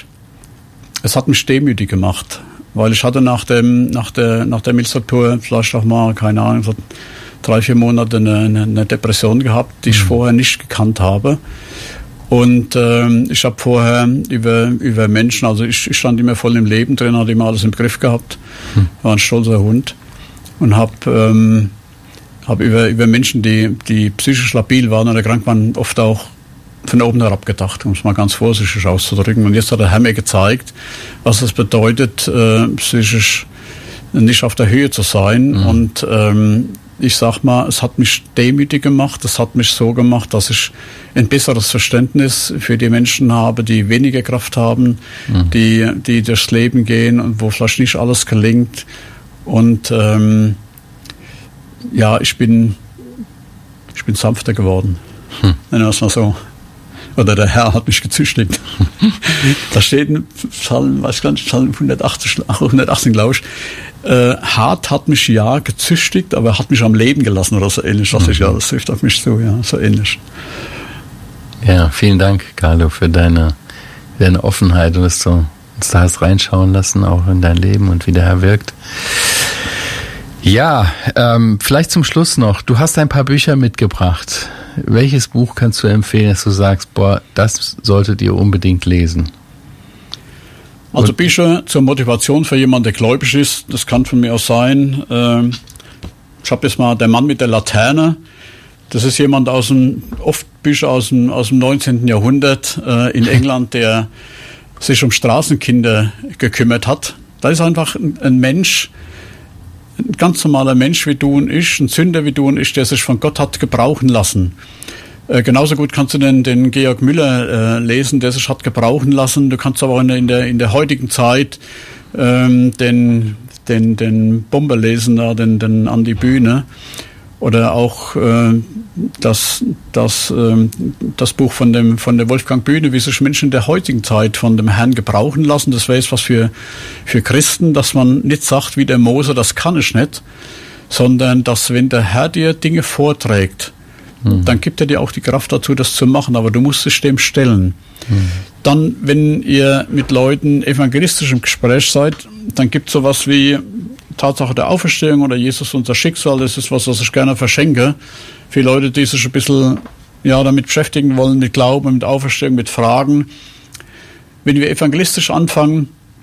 demütig gemacht, weil ich hatte nach der Milzruptur vielleicht auch mal, keine Ahnung, so 3-4 Monate eine Depression gehabt, die ich vorher nicht gekannt habe. Und ich habe vorher über Menschen, also ich stand immer voll im Leben drin, hatte immer alles im Griff gehabt, war ein stolzer Hund und habe über Menschen, die psychisch labil waren oder krank waren, oft auch von oben herab gedacht, um es mal ganz vorsichtig auszudrücken. Und jetzt hat der Herr mir gezeigt, was es bedeutet, psychisch nicht auf der Höhe zu sein. Und ich sag mal, es hat mich demütig gemacht, es hat mich so gemacht, dass ich ein besseres Verständnis für die Menschen habe, die weniger Kraft haben, die durchs Leben gehen und wo vielleicht nicht alles gelingt. Und ich bin sanfter geworden, nennen wir es mal so. Oder der Herr hat mich gezüchtigt. Da steht in Psalm, weiß ich gar nicht, Psalm 118, glaube ich. Hart hat mich ja gezüchtigt, aber er hat mich am Leben gelassen oder so ähnlich. Das trifft auf mich zu, ja, so ähnlich. Ja, vielen Dank, Carlo, für deine Offenheit und dass du uns da hast reinschauen lassen, auch in dein Leben und wie der Herr wirkt. Ja, vielleicht zum Schluss noch. Du hast ein paar Bücher mitgebracht. Welches Buch kannst du empfehlen, dass du sagst, das solltet ihr unbedingt lesen? Also Bücher zur Motivation für jemanden, der gläubig ist, das kann von mir aus sein. Ich habe jetzt mal Der Mann mit der Laterne. Das ist jemand oft Bücher aus dem 19. Jahrhundert in England, der sich um Straßenkinder gekümmert hat. Da ist einfach ein Mensch, ein ganz normaler Mensch wie du und ich, ein Sünder wie du und ich, der sich von Gott hat gebrauchen lassen. Genauso gut kannst du den Georg Müller lesen, der sich hat gebrauchen lassen. Du kannst aber auch in der heutigen Zeit den Bomber lesen, den Andi Bühne. Oder auch das Buch von der Wolfgang Bühne, wie sich Menschen in der heutigen Zeit von dem Herrn gebrauchen lassen. Das wäre jetzt was für Christen, dass man nicht sagt, wie der Mose, das kann ich nicht, sondern dass, wenn der Herr dir Dinge vorträgt, dann gibt er dir auch die Kraft dazu, das zu machen, aber du musst dich dem stellen. Dann, wenn ihr mit Leuten evangelistisch im Gespräch seid, dann gibt es sowas wie Tatsache der Auferstehung oder Jesus unser Schicksal. Das ist was ich gerne verschenke für Leute, die sich ein bisschen damit beschäftigen wollen, mit Glauben, mit Auferstehung, mit Fragen. Wenn wir evangelistisch anfangen,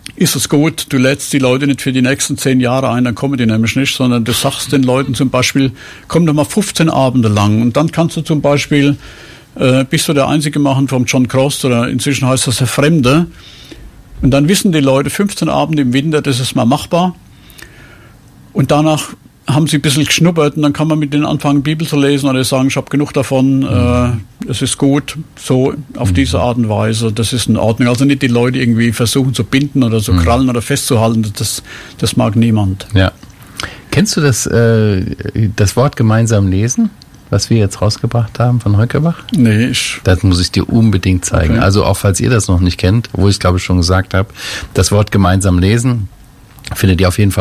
ist es gut, du lädst die Leute nicht für die nächsten 10 Jahre ein, dann kommen die nämlich nicht, sondern du sagst den Leuten zum Beispiel, komm doch mal 15 Abende lang und dann kannst du zum Beispiel, bist du der Einzige machen vom John Cross oder inzwischen heißt das der Fremde und dann wissen die Leute, 15 Abende im Winter, das ist mal machbar und danach haben sie ein bisschen geschnuppert und dann kann man mit denen anfangen, Bibel zu lesen oder sagen, ich habe genug davon, es ist gut, so auf diese Art und Weise, das ist in Ordnung. Also nicht die Leute irgendwie versuchen zu binden oder zu krallen oder festzuhalten, das mag niemand. Ja. Kennst du das Wort gemeinsam lesen, was wir jetzt rausgebracht haben von Heukerbach? Nee, das muss ich dir unbedingt zeigen. Okay. Also auch falls ihr das noch nicht kennt, wo ich glaube schon gesagt habe, das Wort gemeinsam lesen findet ihr auf jeden Fall